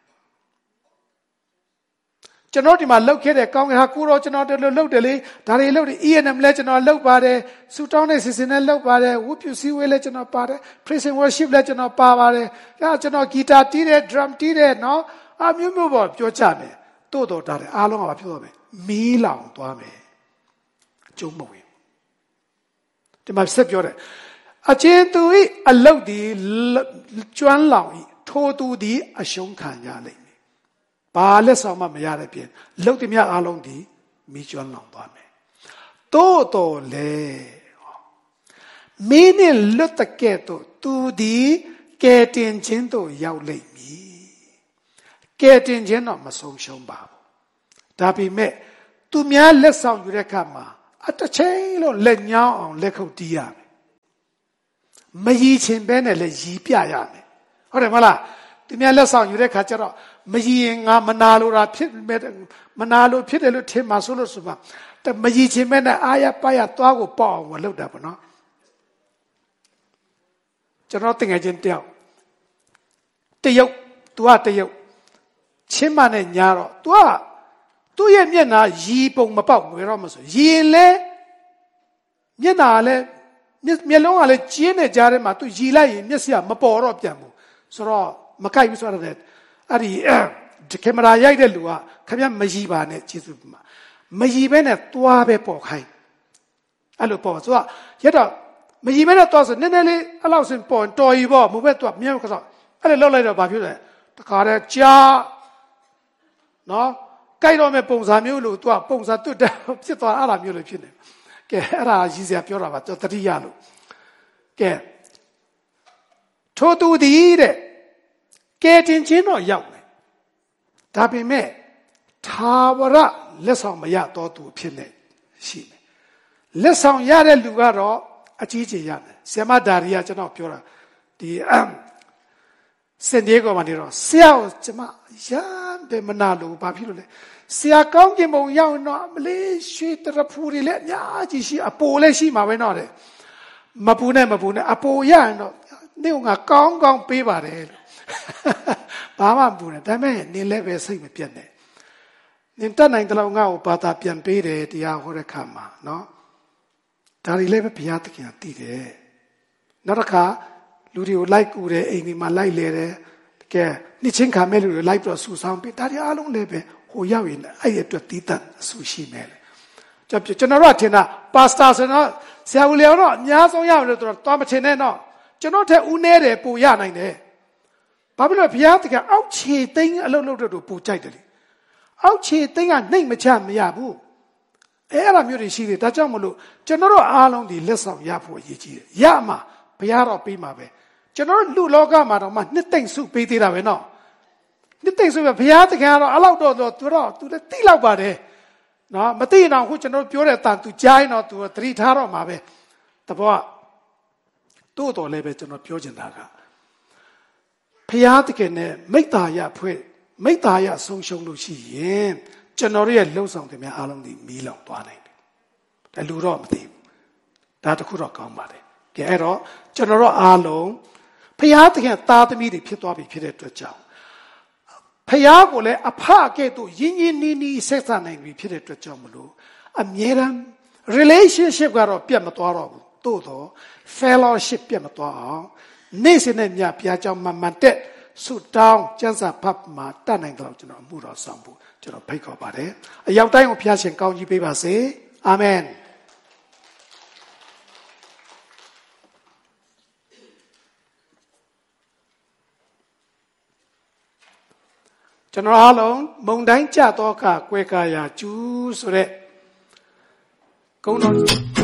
ကျွန်တော်ဒီမှာလှုပ်ခဲ့တဲ့ကောင်းကင်ဟာကိုတော့ကျွန်တော်တလို့လှုပ်တယ်လေဒါတွေလှုပ်တယ် ENM လဲကျွန်တော်လှုပ်ပါတယ်စူတောင်းတဲ့စီစဉ်နဲ့လှုပ်ပါတယ်ဝုပြူစည်းဝေးလဲကျွန်တော်ပါတယ် praise and worship လဲကျွန်တော်ပါပါတယ်ဒါကျွန်တော်ဂီတာတီးတယ် drum တီးတယ်နော်အမျိုးမျိုးပေါ့ပြောကြမယ်တို့တော့ဒါတယ်အားလုံးကဘာပြောမယ်မီးလောင်သွားမယ်အကျုံးမဝင်ဒီမှာဆက်ပြောတယ်အချင်းသူ၏အလုတ်ဒီကျွမ်းလောင်၏ထိုသူသည်အရှုံးခံရလိမ့်မယ်ဘာလက်ဆောင်မှမရတဲ့ပြင်လုတ်တမျှအားလုံးဒီမိကျွမ်းလောင်သွားမယ်တိုးတော်လေမင်းနဲ့လွတ်တဲ့ကဲ့သို့သူဒီကဲတင်ခြင်းတို့ရောက်လိမ့်မည်ကဲတင်ခြင်းတော့မဆုံးရှုံးပါဘူးဒါပေမဲ့သူများလက်ဆောင်ယူတဲ့အခါမှာအတချင်းလို့လက်ညောင်းအောင်လက်ခုပ်တီးရမယ်မရည်ချင်ပဲနဲ့လည်းရည်ပြရမယ်ဟုတ်တယ်မလားသူများလက်ဆောင်ယူတဲ့အခါကျတော့မရည်ရင်ငါမနာလို့တာဖြစ်မနာလို့ဖြစ်တယ်လို့ထင်မှာဆိုလို့ဆိုမှမရည်ချင်ပဲနဲ့အာရပါရသွားကိုပေါ့အောင်လုပ်တာပေါ့နော်ကျွန်တော်တင်ငယ်ချင်းတယောက်တရုတ်သူကတရုတ်ချင်းမနဲ့ညာတော့သူကသူ့ရဲ့မျက်နှာရီပုံမပေါက်ငွေတော့မဆိုရင်လဲမျက်နှာလဲမျက်လုံးကလည်းကျင်းနေကြတဲ့မှာသူရီလိုက်ရင်မျက်စိကမပေါ်တော့ပြန်ဘူးဆိုတော့မကိုက်ဘူးဆိုတော့အဲ့ဒီကင်မရာရိုက်တဲ့လူကခင်ဗျမရီပါနဲ့ကျေးဇူးပါမရီပဲနဲ့သွားပဲပေါ်ခိုင်းအဲ့လိုပေါ်ဆိုတော့ရတော့မရီပဲနဲ့သွားဆိုနည်းနည်းလေးအဲ့လောက်စင်ပေါ်တော်ရီပေါ့မဟုတ်ပဲသွားမြောက်ကတော့အဲ့လိုလောက်လိုက်တော့ဘာဖြစ်လဲတခါတည်းကြားနော်ကြိုက်တော့မဲ့ပုံစံမျိုးလို့သူကပုံစံတွတ်တယ်ဖြစ်သွားအဲ့ဒါမျိုးလို့ဖြစ်နေကဲအဲ့ဒါရည်စရာပြောတာပါတတိယလို့ကဲထိုသူသည်တဲ့ကဲတင်ချင်းတော့ရောက်တယ်ဒါပေမဲ့သာဝရလက်ဆောင်မရတော့သူဖြစ်နေရှိတယ်လက်ဆောင်ရတဲ့လူကတော့အကြီးကြီးရတယ်ဆရာမဒါရီကကျွန်တော်ပြောတာဒီစင်ဒီယေဂိုမှာနေတော့ဆရာကိုကျွန်မရမ်းတယ်မနာလို့ဘာဖြစ်လို့လဲဆရာကောင်းကင်ဘုံရောက်တော့မလေးရွှေတရဖူတွေလည်းအများကြီးရှိအပိုလည်းရှိမှာပဲတော့တယ်မပူနဲ့အပိုရရင်တော့နေကကောင်းကောင်းပေးပါတယ်လို့ဘာမှမပူနဲ့ဒါပေမဲ့နင်လည်းပဲစိတ်မပြတ်နဲ့နင်တတ်နိုင်တဲ့လောက်ငါ့ကိုဘာသာပြန်ပေးတယ်တရားဟောတဲ့ခါမှာနော်ဒါတွေလည်းပဲဘုရားသခင်ကသိတယ်နောက်တစ်ခါလူတွေကိုလိုက်ကူတယ်အိမ်ဒီမှာလိုက်လေတယ်တကယ်နှစ်ချင်းခံမဲ့လူတွေလိုက်ပြီးတော့ဆူဆောင်းပေးဒါတွေအားလုံးလည်းပဲဟိုရောက်ရင်အဲ့ဒီအတွက်တီးတန့်အဆူရှိနေတယ်ကျွန်တော်တို့ကထင်တာပါစတာဆိုတော့ဆရာဦးလျော်တော့အများဆုံးရမယ်လို့တော့သွားမထင်နဲ့တော့ကျွန်တော်ထက်ဦးနေတယ်ပူရနိုင်တယ်ဘာဖြစ်လို့ဘုရားတကယ်အောက်ခြေသိမ်းအလုပ်လုပ်တော့ပူကြိုက်တယ်လေအောက်ခြေသိမ်းကနှိမ့်မချမရဘူးအဲ့ဒါမျိုးတွေရှိတယ်ဒါကြောင့်မလို့ကျွန်တော်တို့အားလုံးဒီလက်ဆောင်ရဖို့အရေးကြီးတယ်ရမှာဘုရားတော့ပေးမှာပဲကျွန်တော်တို့လူလောကမှာတော့မှနှစ်သိမ့်စုပေးသေးတာပဲနော်နှစ်သိမ့်စုပဲဘုရားသခင်ကတော့အဲ့လောက်တော့သူလည်းသိလောက်ပါတယ်နော်မသိရင်တော့ခုကျွန်တော်ပြောတဲ့အတန်သူကြားရင်တော့သူသတိထားတော့မှာပဲတဘောတို့တော်လည်းပဲကျွန်တော်ပြောချင်တာကဘုရားသခင်နဲ့မိတ္တာရဖွဲ့မိတ္တာရဆုံးရှုံးလို့ရှိရင်ကျွန်တော်ရဲ့လှုပ်ဆောင်တဲ့များအားလုံးဒီမီးလောင်သွားနိုင်တယ်ဒါလူတော့မသိဘူးဒါတခုတော့ကောင်းပါတယ်ကဲအဲ့တော့ကျွန်တော်တို့အားလုံးဘုရားသခင်သားသမီးတွေဖြစ်သွားပြီဖြစ်တဲ့အတွက်ကြောင့်ဘုရားကိုလည်းအဖကဲ့သို့ယဉ်ယဉ်နီးနီးဆက်ဆံနိုင်ပြီဖြစ်တဲ့အတွက်ကြောင့်မလို့အမြဲတမ်း relationship ကတော့ပြတ်မသွားတော့ဘူးသို့တော့ fellowship ပြတ်မသွားအောင်နေ့စဉ်နဲ့ညဘုရားကြောင့်မှန်တဲ့ဆုတောင်းကျမ်းစာဖတ်မှာတတ်နိုင်တော့ကျွန်တော်အမှုတော်ဆောင်ဖို့ကျွန်တော်ဖိတ်ခေါ်ပါတယ်အရောက်တိုင်းကိုဘုရားရှင်ကောင်းကြီးပေးပါစေအာမင်ကျွန်တော်အားလုံးမုန်တိုင်းကြတော့ကကွဲကားရာကျူးဆိုတဲ့ဂုဏ်တော်